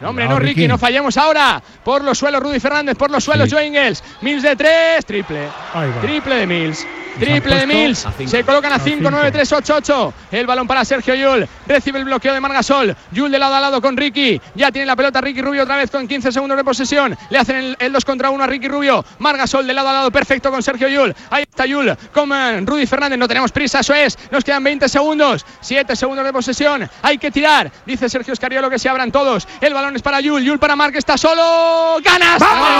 No, hombre, no, Ricky, no fallemos ahora. Por los suelos, Rudy Fernández, por los suelos, Joe Ingles. Mills de 3, triple. Triple de Mills. Triple de Mills. Se colocan a 5, 9, 3, 8, 8. El balón para Sergio Llull. Recibe el bloqueo de Marc Gasol. Llull de lado a lado con Ricky. Ya tiene la pelota Ricky Rubio otra vez con 15 segundos de posesión. Le hacen el 2 contra 1 a Ricky Rubio. Marc Gasol de lado a lado, perfecto con Sergio Llull. Ahí está Llull con Rudy Fernández. No tenemos prisa, eso es. Nos quedan 20 segundos. 7 segundos de posesión. Hay que tirar. Dice Sergio Escariolo que se abran todos. El balón es para Llull. Llull para Marc, está solo. ¡Ganas!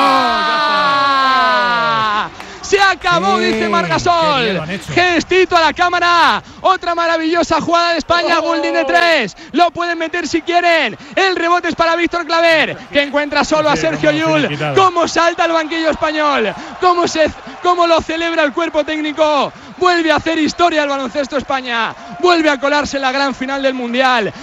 Se acabó, dice Marc Gasol. Gestito a la cámara. Otra maravillosa jugada de España. Goulding de 3. Lo pueden meter si quieren. El rebote es para Víctor Claver, que encuentra solo a Sergio Llull. Cómo salta el banquillo español. Cómo lo celebra el cuerpo técnico. Vuelve a hacer historia el baloncesto España. Vuelve a colarse en la gran final del Mundial.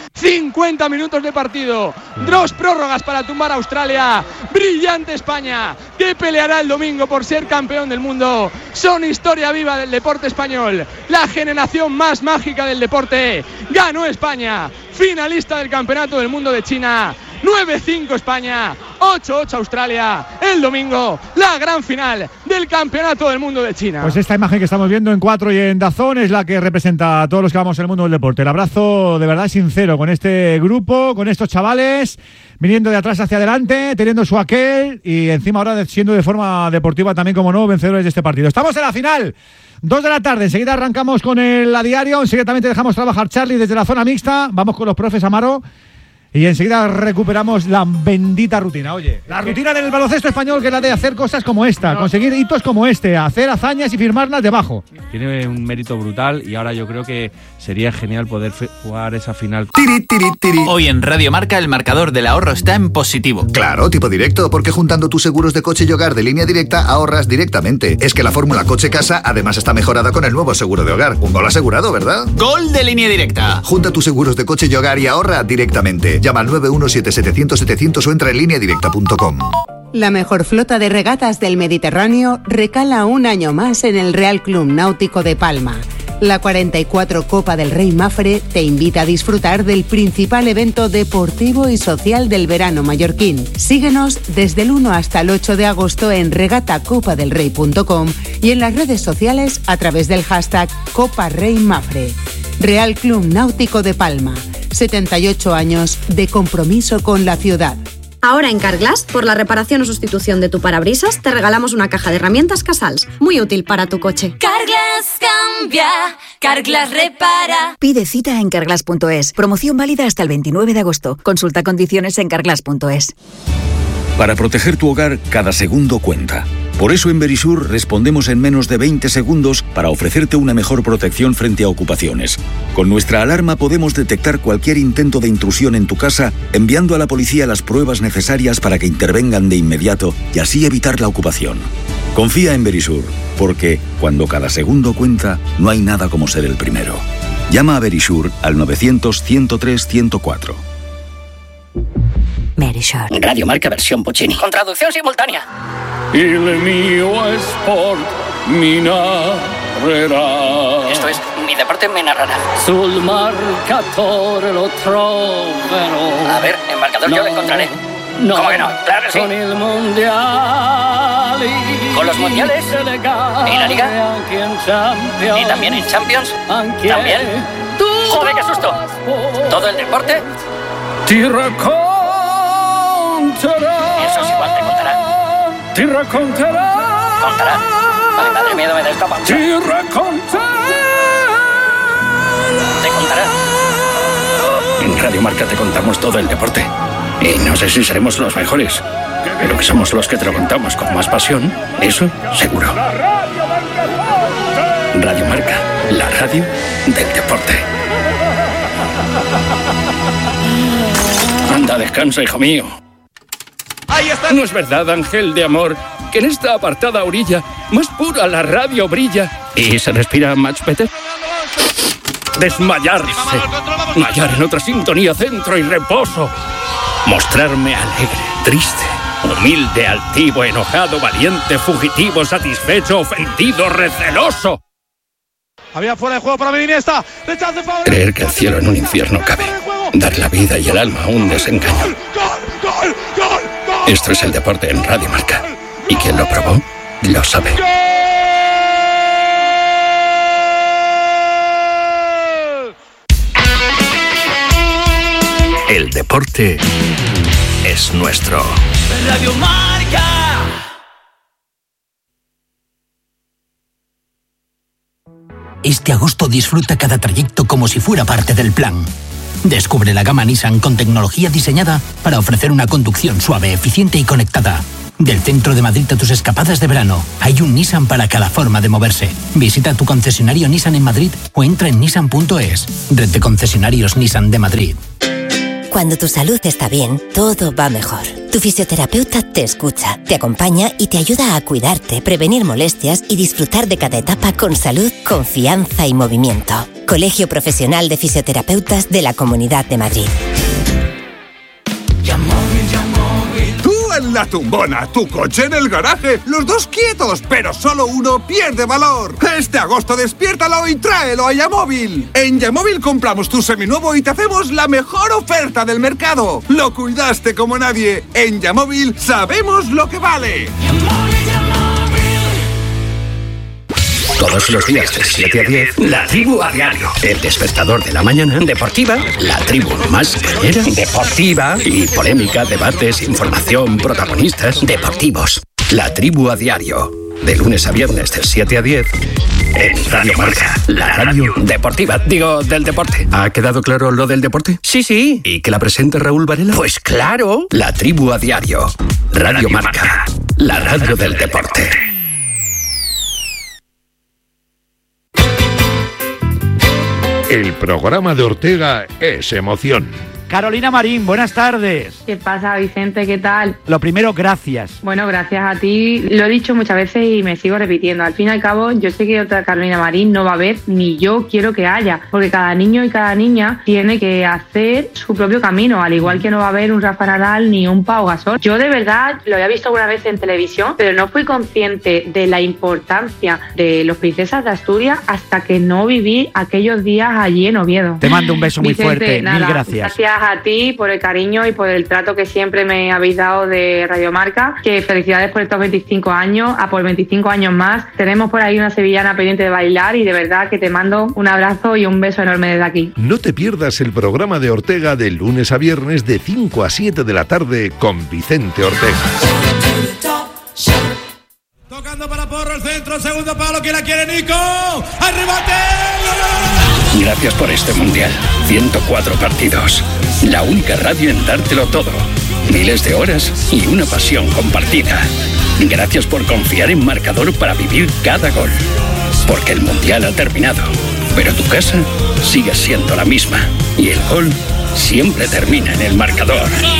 50 minutos de partido. 2 prórrogas para tumbar a Australia. Brillante España, que peleará el domingo por ser campeón del mundo. Son historia viva del deporte español. La generación más mágica del deporte. Ganó España. Finalista del Campeonato del Mundo de China. 9-5 España, 8-8 Australia. El domingo, la gran final del Campeonato del Mundo de China. Pues esta imagen que estamos viendo en 4 y en DAZN es la que representa a todos los que vamos en el mundo del deporte. El abrazo de verdad sincero con este grupo, con estos chavales, viniendo de atrás hacia adelante, teniendo su aquel y encima ahora siendo de forma deportiva también, como no, vencedores de este partido. Estamos en la final. 2 de la tarde, enseguida arrancamos con el a diario, enseguida también te dejamos trabajar Charlie desde la zona mixta, vamos con los profes Amaro y enseguida recuperamos la bendita rutina. Oye, la rutina del baloncesto español, que es la de hacer cosas como esta, conseguir hitos como este, hacer hazañas y firmarlas debajo. Tiene un mérito brutal y ahora yo creo que sería genial poder jugar esa final. Hoy en Radio Marca el marcador del ahorro está en positivo. Claro, tipo directo, porque juntando tus seguros de coche y hogar de Línea Directa ahorras directamente. Es que la fórmula coche-casa además está mejorada con el nuevo seguro de hogar. Un gol asegurado, ¿verdad? ¡Gol de Línea Directa! Junta tus seguros de coche y hogar y ahorra directamente. Llama al 917-700-700 o entra en lineadirecta.com. La mejor flota de regatas del Mediterráneo recala un año más en el Real Club Náutico de Palma. La 44 Copa del Rey Mafre te invita a disfrutar del principal evento deportivo y social del verano mallorquín. Síguenos desde el 1 hasta el 8 de agosto en regatacopadelrey.com y en las redes sociales a través del hashtag Copa Rey Mafre. Real Club Náutico de Palma. 78 años de compromiso con la ciudad. Ahora en Carglass, por la reparación o sustitución de tu parabrisas, te regalamos una caja de herramientas Casals, muy útil para tu coche. Carglass cambia, Carglass repara. Pide cita en carglass.es. Promoción válida hasta el 29 de agosto. Consulta condiciones en carglass.es. Para proteger tu hogar, cada segundo cuenta. Por eso en Verisur respondemos en menos de 20 segundos para ofrecerte una mejor protección frente a ocupaciones. Con nuestra alarma podemos detectar cualquier intento de intrusión en tu casa, enviando a la policía las pruebas necesarias para que intervengan de inmediato y así evitar la ocupación. Confía en Verisur, porque cuando cada segundo cuenta, no hay nada como ser el primero. Llama a Verisur al 900-103-104. Verisur. Radio Marca versión Puccini. Con traducción simultánea. Il mio sport mi narrerà. Esto es, mi deporte me narrará. Sul marcatore lo troverò. A ver, el marcador yo lo encontraré. No, ¿cómo que no? Claro que sí. Con el mundial. Con los mundiales. ¿Y la liga? ¿Y también en Champions? ¿También? ¡Joder, qué susto! ¿Todo el deporte? Ti racconterà. Eso es igual, te contará. Ti racconterà. ¿Contará? Ay, madre, miedo me da esta pausa. Ti racconterà. ¿Te contará? En Radio Marca te contamos todo el deporte. Y no sé si seremos los mejores, pero que somos los que te lo contamos con más pasión, eso seguro. Radio Marca, la radio del deporte. Anda, descansa, hijo mío. ¿No es verdad, ángel de amor, que en esta apartada orilla más pura la radio brilla y se respira much better? Desmayarse, hallar en otra sintonía centro y reposo, mostrarme alegre, triste, humilde, altivo, enojado, valiente, fugitivo, satisfecho, ofendido, receloso. Había fuera de juego para Iniesta. Creer que el cielo en un infierno cabe, dar la vida y el alma a un desengaño. Esto es el deporte en Radio Marca. Y quien lo probó, lo sabe. El deporte es nuestro. Radio Marca. Este agosto disfruta cada trayecto como si fuera parte del plan. Descubre la gama Nissan con tecnología diseñada para ofrecer una conducción suave, eficiente y conectada. Del centro de Madrid a tus escapadas de verano, hay un Nissan para cada forma de moverse. Visita tu concesionario Nissan en Madrid o entra en nissan.es. Red de concesionarios Nissan de Madrid. Cuando tu salud está bien, todo va mejor. Tu fisioterapeuta te escucha, te acompaña y te ayuda a cuidarte, prevenir molestias y disfrutar de cada etapa con salud, confianza y movimiento. Colegio Profesional de Fisioterapeutas de la Comunidad de Madrid. Tú en la tumbona, tu coche en el garaje, los dos quietos, pero solo uno pierde valor. Este agosto despiértalo y tráelo a Yamóvil. En Yamóvil compramos tu seminuevo y te hacemos la mejor oferta del mercado. Lo cuidaste como nadie. En Yamóvil sabemos lo que vale. Todos los días de 7 a 10, La Tribu a Diario. El despertador de la mañana. Deportiva. La tribu más cañera. Deportiva. Y polémica, debates, información, protagonistas. Deportivos. La Tribu a Diario. De lunes a viernes de 7 a 10. En Radio Marca. La radio deportiva. Digo, del deporte. ¿Ha quedado claro lo del deporte? Sí. ¿Y que la presenta Raúl Varela? Pues claro. La Tribu a Diario. Radio Marca. La radio del deporte. El programa de Ortega es emoción. Carolina Marín, buenas tardes. ¿Qué pasa, Vicente? ¿Qué tal? Lo primero, gracias. Bueno, gracias a ti. Lo he dicho muchas veces y me sigo repitiendo. Al fin y al cabo, yo sé que otra Carolina Marín no va a haber, ni yo quiero que haya, porque cada niño y cada niña tiene que hacer su propio camino, al igual que no va a haber un Rafa Nadal ni un Pau Gasol. Yo de verdad lo había visto alguna vez en televisión, pero no fui consciente de la importancia de los Princesas de Asturias hasta que no viví aquellos días allí en Oviedo. Te mando un beso muy Vicente, fuerte, nada, mil gracias. Gracias a ti por el cariño y por el trato que siempre me habéis dado de Radio Marca. Que felicidades por estos 25 años, a por 25 años más. Tenemos por ahí una sevillana pendiente de bailar y de verdad que te mando un abrazo y un beso enorme desde aquí. No te pierdas el programa de Ortega de lunes a viernes de 5 a 7 de la tarde con Vicente Ortega. Tocando para Porro, el centro, segundo palo, ¿quién la quiere, Nico? ¡Al remate! Gracias por este mundial. 104 partidos. La única radio en dártelo todo. Miles de horas y una pasión compartida. Gracias por confiar en Marcador para vivir cada gol. Porque el mundial ha terminado, pero tu casa sigue siendo la misma. Y el gol siempre termina en el marcador.